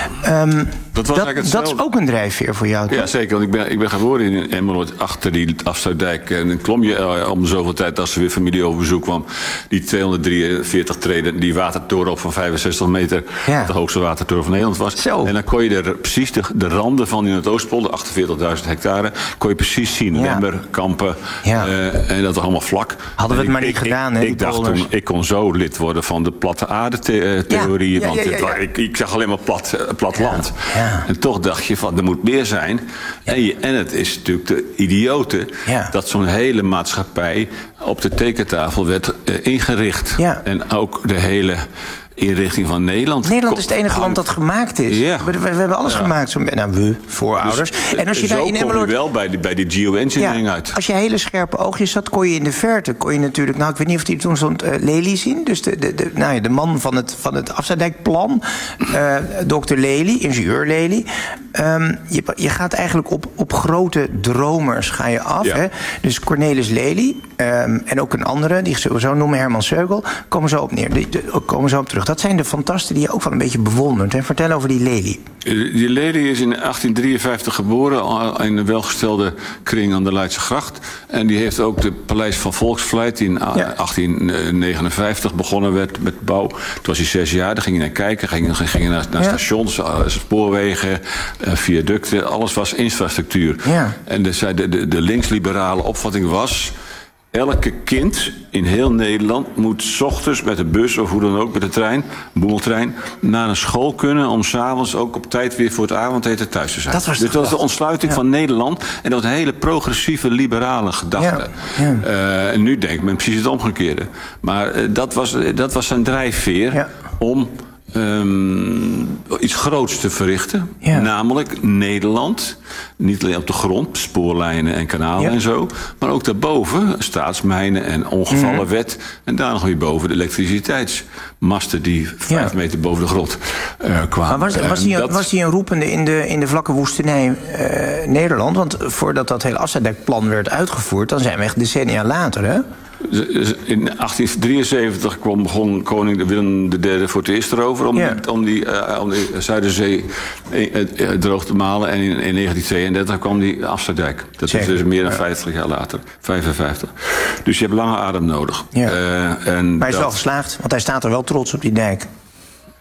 A: Um, dat, was dat, dat is ook een drijfveer voor jou, toch?
B: Ja, zeker. Want ik ben, ik ben geboren in Emmeloord, achter die Afsluitdijk. En dan klom je uh, om zoveel tijd, als er weer familie op bezoek kwam, die tweehonderddrieënveertig treden, die watertoren op van vijfenzestig meter, ja. de hoogste watertoren van Nederland was. Zo. En dan kon je er precies de, de randen van in het Oostpolder, achtenveertigduizend hectare, kon je precies zien. Ja. Lemmer, Kampen, ja. uh, en dat allemaal vlak.
A: Hadden we het
B: ik,
A: maar niet
B: ik,
A: gedaan,
B: ik,
A: hè?
B: Ik dacht polders. toen, ik kon zo lid worden van de platte aarde the- theorie. Ja, ja, want ja, ja, ja. Ik, ik zag alleen maar plat, uh, plat ja. land. Ja. En toch dacht je van, er moet meer zijn. Ja. En, je, en het is natuurlijk de idiote ja. dat zo'n hele maatschappij op de tekentafel werd uh, ingericht. Ja. En ook de hele inrichting van Nederland.
A: Nederland is het enige land dat gemaakt is. Ja. We, we, we hebben alles ja. gemaakt. Zo, nou, we, voorouders.
B: Dus,
A: en als je
B: zo
A: daar in
B: kom je wel bij die, bij die geoengineering ja, uit.
A: Als je hele scherpe oogjes had, kon je in de verte, kon je natuurlijk, nou, ik weet niet of die toen stond, uh, Lely zien. Dus de, de, de, nou ja, de man van het, van het Afsluitdijkplan. Uh, dokter Lely, ingenieur Lely. Um, je, je gaat eigenlijk op, op grote dromers ga je af. Ja. Hè? Dus Cornelis Lely um, en ook een andere, die ik zo noemen, Herman Seugel, komen zo op neer. Die, de, komen zo op terug. Dat zijn de fantasten die je ook wel een beetje bewondert. Hè? Vertel over die Lely.
B: Die Lely is in achttien drieënvijftig geboren in een welgestelde kring aan de Leidse Gracht. En die heeft ook het Paleis van Volksvlijt, die in ja. achttien negenenvijftig begonnen werd met bouw. Toen was hij zes jaar, daar ging hij naar kijken. Ging, ging naar, naar ja. stations, spoorwegen, viaducten. Alles was infrastructuur. Ja. En de, de, de, de linksliberale opvatting was, elke kind in heel Nederland moet 's ochtends met de bus of hoe dan ook, met de trein, boemeltrein, naar een school kunnen om 's avonds ook op tijd weer voor het avondeten thuis te zijn. Dat was, Dit was de ontsluiting ja. van Nederland en dat was een hele progressieve, liberale gedachte. Ja. Ja. Uh, en nu denkt men precies het omgekeerde. Maar uh, dat, was, dat was zijn drijfveer ja. om Um, iets groots te verrichten. Ja. Namelijk Nederland. Niet alleen op de grond, spoorlijnen en kanalen ja. en zo. Maar ook daarboven, staatsmijnen en ongevallenwet. Mm. En daar nog weer boven de elektriciteitsmasten die vijf ja. meter boven de grond uh, kwamen.
A: Maar was, was, die, dat... was die een roepende in de, in de vlakke woestenij uh, Nederland? Want voordat dat hele Afsluitdijkplan werd uitgevoerd, dan zijn we echt decennia later, hè?
B: In achttien drieënzeventig kwam begon koning Willem de derde voor het eerst erover om, ja. die, om, die, uh, om die Zuiderzee uh, uh, droog te malen. En in, in negentien tweeëndertig kwam die Afsluitdijk. Dat Zeker. is dus meer dan vijftig jaar later. vijfenvijftig. Dus je hebt lange adem nodig. Ja. Uh, en
A: maar hij is dat... wel geslaagd, want hij staat er wel trots op die dijk.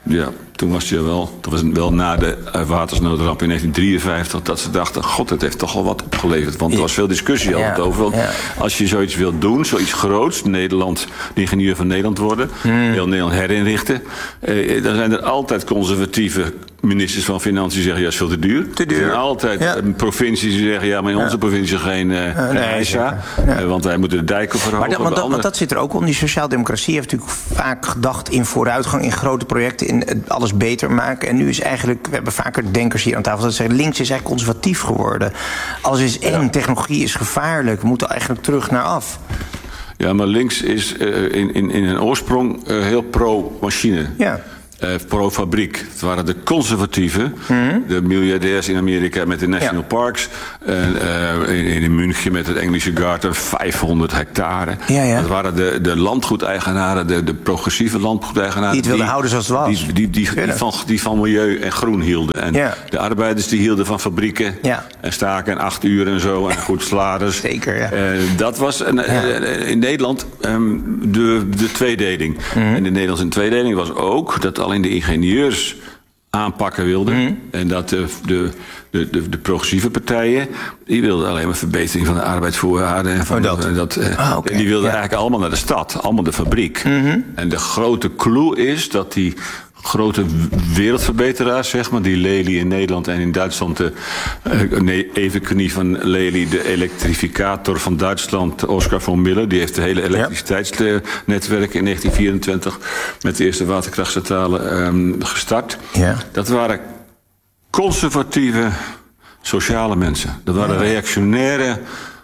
B: Ja, toen was je wel. Dat was wel na de watersnoodramp in negentien drieënvijftig. Dat ze dachten: God, het heeft toch wel wat opgeleverd. Want er was veel discussie ja, altijd over. Want ja. als je zoiets wilt doen, zoiets groots, Nederland, de ingenieur van Nederland worden, hmm. heel Nederland herinrichten. Eh, dan zijn er altijd conservatieve ministers van Financiën zeggen: ja, is veel te duur.
A: Te duur.
B: Er zijn altijd ja. provincies die zeggen: ja, maar in onze ja. provincie geen uh, uh, nee, I S A. Ja. Uh, want wij moeten de dijken verhogen.
A: Maar dat, want, dat, want dat zit er ook om. Die sociaaldemocratie heeft natuurlijk vaak gedacht in vooruitgang, in grote projecten, in alles beter maken. En nu is eigenlijk, we hebben vaker denkers hier aan tafel dat zeggen: links is eigenlijk conservatief geworden. Alles is eng, ja. technologie is gevaarlijk. We moeten eigenlijk terug naar af.
B: Ja, maar links is uh, in, in, in een oorsprong uh, heel pro-machine.
A: Ja.
B: Uh, pro-fabriek. Het waren de conservatieven, mm-hmm. de miljardairs in Amerika met de National ja. Parks. Uh, uh, in, in München met het Engelse Garten, vijfhonderd hectare.
A: Ja, ja.
B: Dat waren de, de landgoedeigenaren, de, de progressieve landgoedeigenaren.
A: Die het wilden die, houden zoals het was.
B: Die, die, die, die, die, van, die van milieu en groen hielden. En ja. de arbeiders die hielden van fabrieken. Ja. En staken en acht uur en zo. En goed salaris.
A: Zeker, ja.
B: Uh, dat was een, ja. uh, in Nederland um, de, de tweedeling. Mm-hmm. En de Nederlandse tweedeling was ook dat alleen de ingenieurs aanpakken wilden. Mm. En dat de, de, de, de, de progressieve partijen, die wilden alleen maar verbetering van de arbeidsvoorwaarden. En van oh, dat. De, dat ah, okay. En die wilden ja. eigenlijk allemaal naar de stad, allemaal de fabriek. Mm-hmm. En de grote clue is dat die grote wereldverbeteraars, zeg maar, die Lely in Nederland en in Duitsland, de uh, nee, Evenknie van Lely, de elektrificator van Duitsland, Oscar von Miller, die heeft het hele elektriciteitsnetwerk in negentien vierentwintig met de eerste waterkrachtcentrale um, gestart. Ja. Dat waren conservatieve sociale mensen. Dat waren ja. reactionaire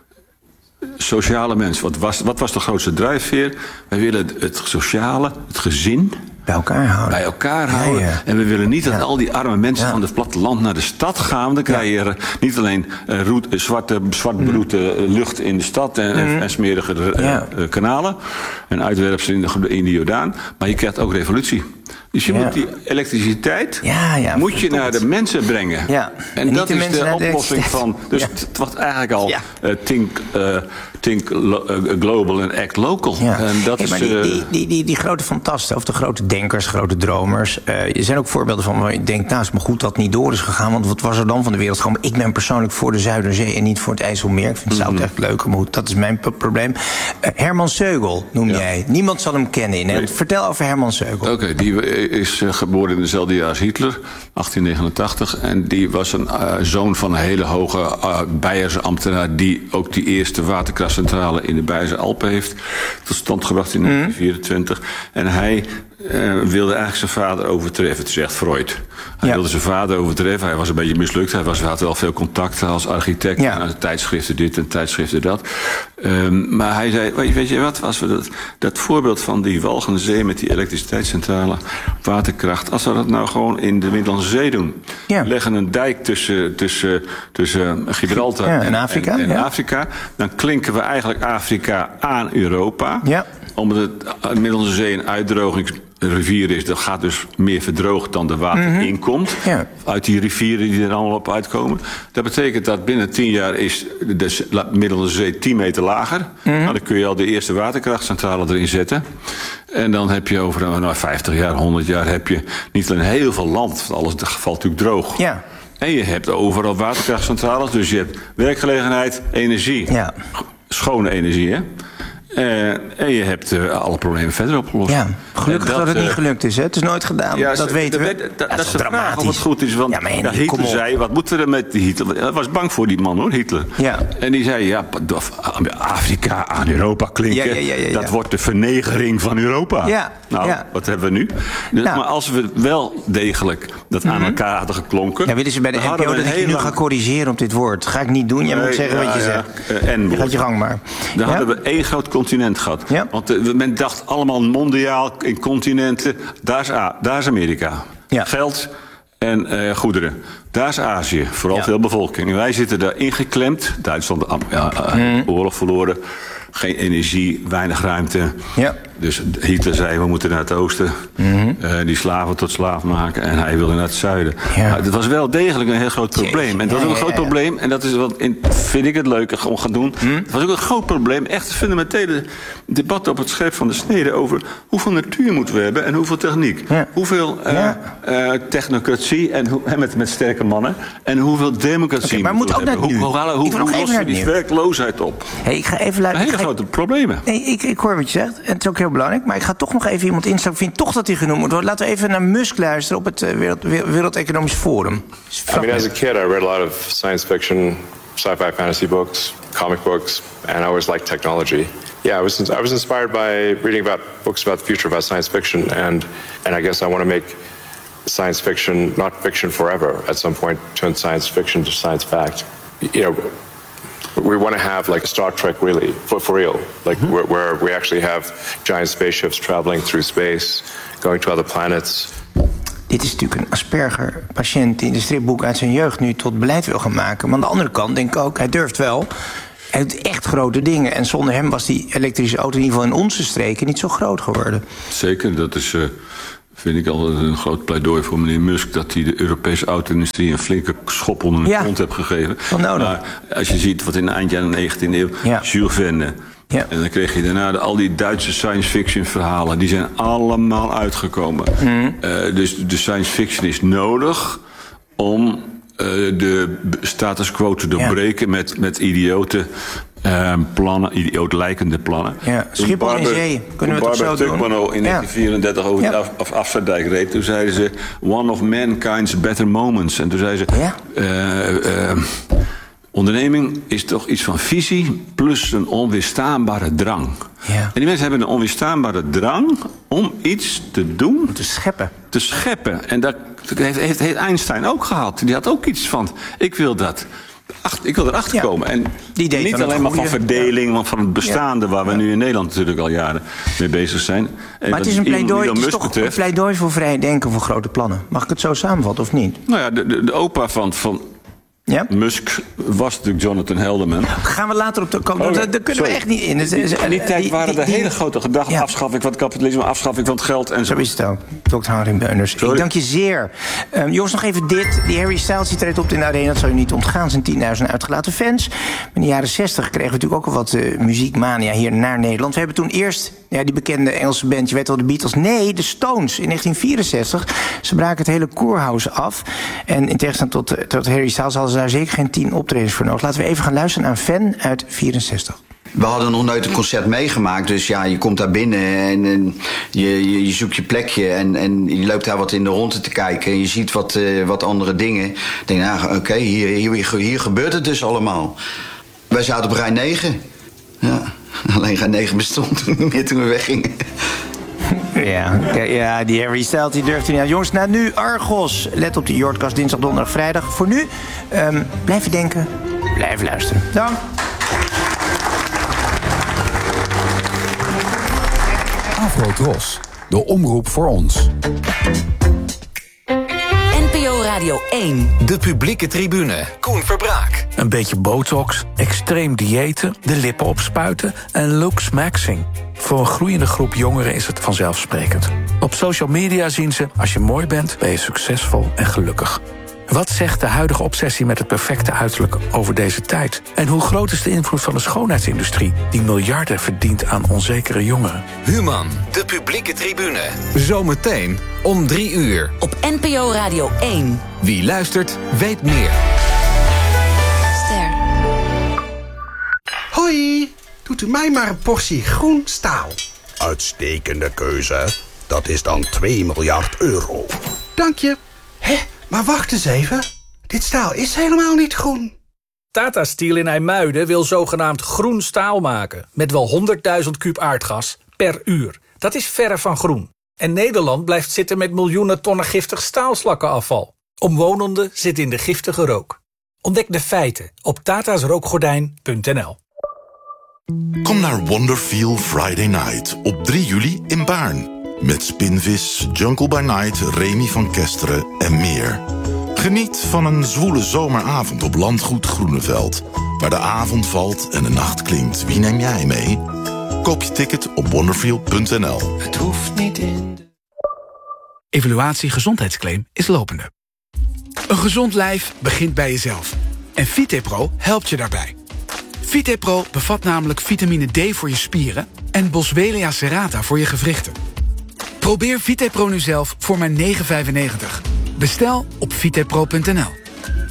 B: sociale mensen. Wat was, wat was de grootste drijfveer? Wij willen het sociale, het gezin
A: bij elkaar houden.
B: Bij elkaar houden. Ja, ja. En we willen niet dat ja. al die arme mensen ja. van het platteland naar de stad gaan. Dan krijg je er niet alleen uh, roet, uh, zwarte, zwartbroede mm. lucht in de stad en, mm. en smerige uh, ja. uh, kanalen. En uitwerpselen in de, in de Jordaan. Maar je krijgt ook revolutie. Dus je ja. moet die elektriciteit ja, ja, moet je naar de mensen brengen. Ja. En, en dat is de oplossing van. Dus ja. het was eigenlijk al ja. uh, think, uh, think lo, uh, global en act local. Ja. En dat hey, is,
A: maar die, die, die, die, die grote fantasten, of de grote denkers, grote dromers. Uh, er zijn ook voorbeelden van waar je denkt, nou, het is maar goed dat het niet door is gegaan. Want wat was er dan van de wereld gekomen? Ik ben persoonlijk voor de Zuiderzee en niet voor het IJsselmeer. Ik vind het zout mm-hmm. echt leuker, maar goed, dat is mijn p- probleem. Uh, Herman Seugel noem ja. jij. Niemand zal hem kennen. In, nee. Vertel over Herman Seugel.
B: Oké, okay, die is uh, geboren in dezelfde jaar als Hitler, achttien negenentachtig. En die was een uh, zoon van een hele hoge uh, Beierse ambtenaar die ook die eerste waterkrachtcentrale in de Beierse Alpen heeft tot stand gebracht in negentien vierentwintig. Mm. En hij Uh, wilde eigenlijk zijn vader overtreffen, zegt Freud. Hij ja. wilde zijn vader overtreffen, hij was een beetje mislukt. Hij was, had wel veel contacten als architect. Ja. En tijdschriften dit en tijdschriften dat. Um, maar hij zei, weet je, weet je wat, als we dat, dat voorbeeld van die walgende zee met die elektriciteitscentrale, waterkracht, als we dat nou gewoon in de Middellandse Zee doen. Ja. Leggen een dijk tussen, tussen, tussen Gibraltar ja, en, en, Afrika, en, en ja. Afrika. Dan klinken we eigenlijk Afrika aan Europa. Ja. Omdat de Middellandse Zee een uitdrogingsrivier is, dat gaat dus meer verdroogd dan de water mm-hmm. inkomt. Ja. Uit die rivieren die er allemaal op uitkomen. Dat betekent dat binnen tien jaar is de Middellandse Zee tien meter lager. Mm-hmm. Nou, dan kun je al de eerste waterkrachtcentrale erin zetten. En dan heb je over nou, vijftig jaar, honderd jaar heb je niet alleen heel veel land, want alles valt natuurlijk droog. Ja. En je hebt overal waterkrachtcentrales, dus je hebt werkgelegenheid, energie. Ja. Schone energie, hè? Uh, en je hebt uh, alle problemen verder opgelost. Ja,
A: gelukkig dat, dat het uh, niet gelukt is. Hè? Het is nooit gedaan, ja, dat weten we.
B: Dat, dat, dat is de vraag of het goed is. Want ja, ja, Hitler zei, wat moeten we met die Hitler? Hij was bang voor die man, hoor, Hitler. Ja. En die zei, ja, Afrika aan Europa klinken. Ja, ja, ja, ja, ja. Dat wordt de vernegering van Europa. Ja. Nou, ja. wat hebben we nu? Dus, nou. Maar als we wel degelijk dat mm-hmm. aan elkaar hadden geklonken.
A: Ja, willen ze bij de N P O dat ik je nu ga corrigeren op dit woord? Ga ik niet doen. Jij nee, moet zeggen ja, wat je ja, zegt. Uh, je gaat je gang maar.
B: Dan ja? hadden we één groot continent gehad. Ja? Want uh, men dacht allemaal mondiaal in continenten. Daar is, A, daar is Amerika. Ja. Geld en uh, goederen. Daar is Azië. Vooral ja. veel bevolking. En wij zitten daar ingeklemd. Duitsland, uh, uh, mm. oorlog verloren. Geen energie, weinig ruimte. Ja. Dus Hitler zei, we moeten naar het oosten. Mm-hmm. Uh, die slaven tot slaaf maken. En hij wilde naar het zuiden. Ja. Nou, dat was wel degelijk een heel groot probleem. En dat was ook een groot probleem. En dat is wat in, vind ik het leuke om gaan doen. Mm. Het was ook een groot probleem. Echt een fundamentele debat op het scherp van de snede over hoeveel natuur moeten we hebben en hoeveel techniek. Ja. Hoeveel uh, ja. uh, technocratie en, en met, met sterke mannen. En hoeveel democratie
A: okay, maar
B: moeten we hebben. Hoe, hoe, hoe, hoe, hoe lossen we die werkloosheid op?
A: Hey, ik ga even luisteren.
B: Hele grote problemen.
A: Nee, ik, ik hoor wat je zegt. En het is ook heel belangrijk. Maar ik ga toch nog even iemand instellen. Ik vind toch dat hij genoemd moet worden. Laten we even naar Musk luisteren op het uh, Wereld, Wereld Economisch Forum.
F: I mean, as a kid, I read a lot of science fiction, sci-fi fantasy books, comic books, and I always liked technology. Yeah, I was I was inspired by reading about books about the future, about science fiction, and and I guess I want to make science fiction not fiction forever. At some point, turn science fiction to science fact. You know, we want to have like a Star Trek, really, for for real, like mm-hmm. where, where we actually have giant spaceships traveling through space, going to other planets.
A: Dit is natuurlijk een Asperger-patiënt die in de stripboek uit zijn jeugd nu tot beleid wil gaan maken. Maar aan de andere kant denk ik ook, hij durft wel. Hij doet echt grote dingen. En zonder hem was die elektrische auto in ieder geval in onze streken niet zo groot geworden.
B: Zeker, dat is, uh, vind ik altijd een groot pleidooi voor meneer Musk, dat hij de Europese auto-industrie een flinke schop onder de ja. kont heeft gegeven. Maar als je ziet wat in de eind jaren negentiende eeuw, ja. Jules Verne. Ja. En dan kreeg je daarna de, al die Duitse science fiction verhalen. Die zijn allemaal uitgekomen. Mm. Uh, dus de science fiction is nodig om uh, de status quo te doorbreken ja. met, met idiote uh, plannen, idiootlijkende plannen.
A: Ja. Schiphol in zee, kunnen we het zo doen?
B: Tuchmano in ja. negentien vierendertig over ja. de af, af, Afsluitdijk reed. Toen zeiden ze, one of mankind's better moments. En toen zeiden ze, ja. uh, uh, onderneming is toch iets van visie plus een onweerstaanbare drang. Ja. En die mensen hebben een onweerstaanbare drang om iets te doen.
A: Te scheppen.
B: Te scheppen. En dat heeft, heeft, heeft Einstein ook gehad. Die had ook iets van, ik wil dat. Ach, ik wil erachter ja. komen. En die deed niet alleen maar van verdeling, ja. maar van het bestaande, ja. waar we ja. nu in Nederland natuurlijk al jaren mee bezig zijn. En
A: maar het is een pleidooi, het is toch betreft, een pleidooi voor vrij denken, voor grote plannen. Mag ik het zo samenvatten of niet?
B: Nou ja, de, de, de opa van... van Ja? Musk was natuurlijk Jonathan Helderman.
A: Gaan we later op de komen. Oh, daar, daar kunnen Sorry. we echt niet in.
B: In die, die tijd waren er hele grote gedachten. Ja. Afschaffing van het kapitalisme, afschaffing van het geld. En zo.
A: zo is het ook. dokter Harry Beuners. Ik dank je zeer. Um, jongens, nog even dit. Die Harry Styles die treedt op in de arena. Dat zal je niet ontgaan. Zijn tienduizend uitgelaten fans. In de jaren zestig kregen we natuurlijk ook al wat uh, muziekmania hier naar Nederland. We hebben toen eerst ja, die bekende Engelse band. Je weet wel, de Beatles. Nee, de Stones in negentien vierenzestig. Ze braken het hele Kurhaus af. En in tegenstelling tot, tot Harry Styles hadden ze daar zeker geen tien optredens voor nodig. Laten we even gaan luisteren naar een fan uit vierenzestig.
H: We hadden nog nooit een concert meegemaakt. Dus ja, je komt daar binnen en, en je, je, je zoekt je plekje. En, en je loopt daar wat in de ronde te kijken. En je ziet wat, uh, wat andere dingen. Ik denk, nou, oké, okay, hier, hier, hier gebeurt het dus allemaal. Wij zaten op rij negen. Ja, alleen rij negen bestond meer toen we weggingen.
A: Ja, ja, die Harry Styles die durft hij niet aan. Jongens, nou nu Argos. Let op die Jordkast dinsdag, donderdag, vrijdag. Voor nu, um, blijven denken, blijven luisteren. Dank.
I: Afro-Tros, de omroep voor ons.
J: N P O Radio één.
K: De publieke tribune. Koen Verbraak.
L: Een beetje botox, extreem diëten, de lippen opspuiten en looks maxing. Voor een groeiende groep jongeren is het vanzelfsprekend. Op social media zien ze, als je mooi bent, ben je succesvol en gelukkig. Wat zegt de huidige obsessie met het perfecte uiterlijk over deze tijd? En hoe groot is de invloed van de schoonheidsindustrie, die miljarden verdient aan onzekere jongeren?
K: Human, de publieke tribune. Zometeen om drie uur.
J: Op N P O Radio één.
K: Wie luistert, weet meer.
J: Ster.
M: Hoi, doet u mij maar een portie groen staal. Uitstekende keuze. Dat is dan twee miljard euro. Dank je. Hé, maar wacht eens even. Dit staal is helemaal niet groen.
N: Tata Steel in IJmuiden wil zogenaamd groen staal maken. Met wel honderdduizend kuub aardgas per uur. Dat is verre van groen. En Nederland blijft zitten met miljoenen tonnen giftig staalslakkenafval. Omwonenden zitten in de giftige rook. Ontdek de feiten op tatasrookgordijn punt n l.
O: Kom naar Wonderfeel Friday Night op drie juli in Baarn. Met Spinvis, Jungle by Night, Remy van Kesteren en meer. Geniet van een zwoele zomeravond op Landgoed Groeneveld. Waar de avond valt en de nacht klinkt. Wie neem jij mee? Koop je ticket op wonderfeel punt n l.
P: Het hoeft niet in de...
Q: Evaluatie gezondheidsclaim is lopende. Een gezond lijf begint bij jezelf. En VitePro helpt je daarbij. VitePro bevat namelijk vitamine D voor je spieren en Boswellia serrata voor je gewrichten. Probeer VitePro nu zelf voor maar negen vijfennegentig. Bestel op vitepro punt n l.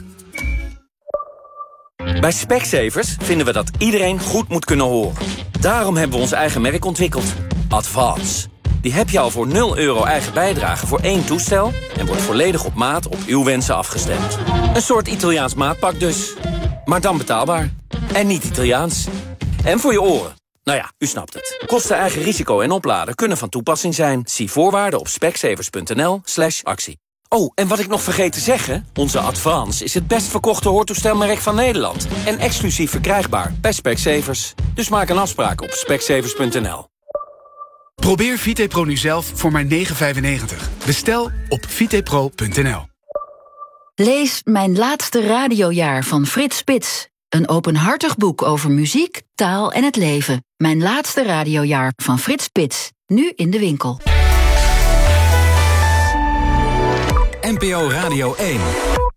R: Bij Specsavers vinden we dat iedereen goed moet kunnen horen. Daarom hebben we ons eigen merk ontwikkeld. Advance. Die heb je al voor nul euro eigen bijdrage voor één toestel... en wordt volledig op maat op uw wensen afgestemd. Een soort Italiaans maatpak dus. Maar dan betaalbaar. En niet Italiaans. En voor je oren. Nou ja, u snapt het. Kosten, eigen risico en opladen kunnen van toepassing zijn. Zie voorwaarden op specsavers punt n l slash actie. Oh, en wat ik nog vergeet te zeggen... onze Advance is het best verkochte hoortoestelmerk van Nederland. En exclusief verkrijgbaar bij Specsavers. Dus maak een afspraak op specsavers punt n l.
Q: Probeer VitePro nu zelf voor maar negen vijfennegentig. Bestel op vitepro punt n l.
S: Lees Mijn laatste radiojaar van Frits Spits. Een openhartig boek over muziek, taal en het leven. Mijn laatste radiojaar van Frits Spits. Nu in de winkel.
K: N P O Radio één.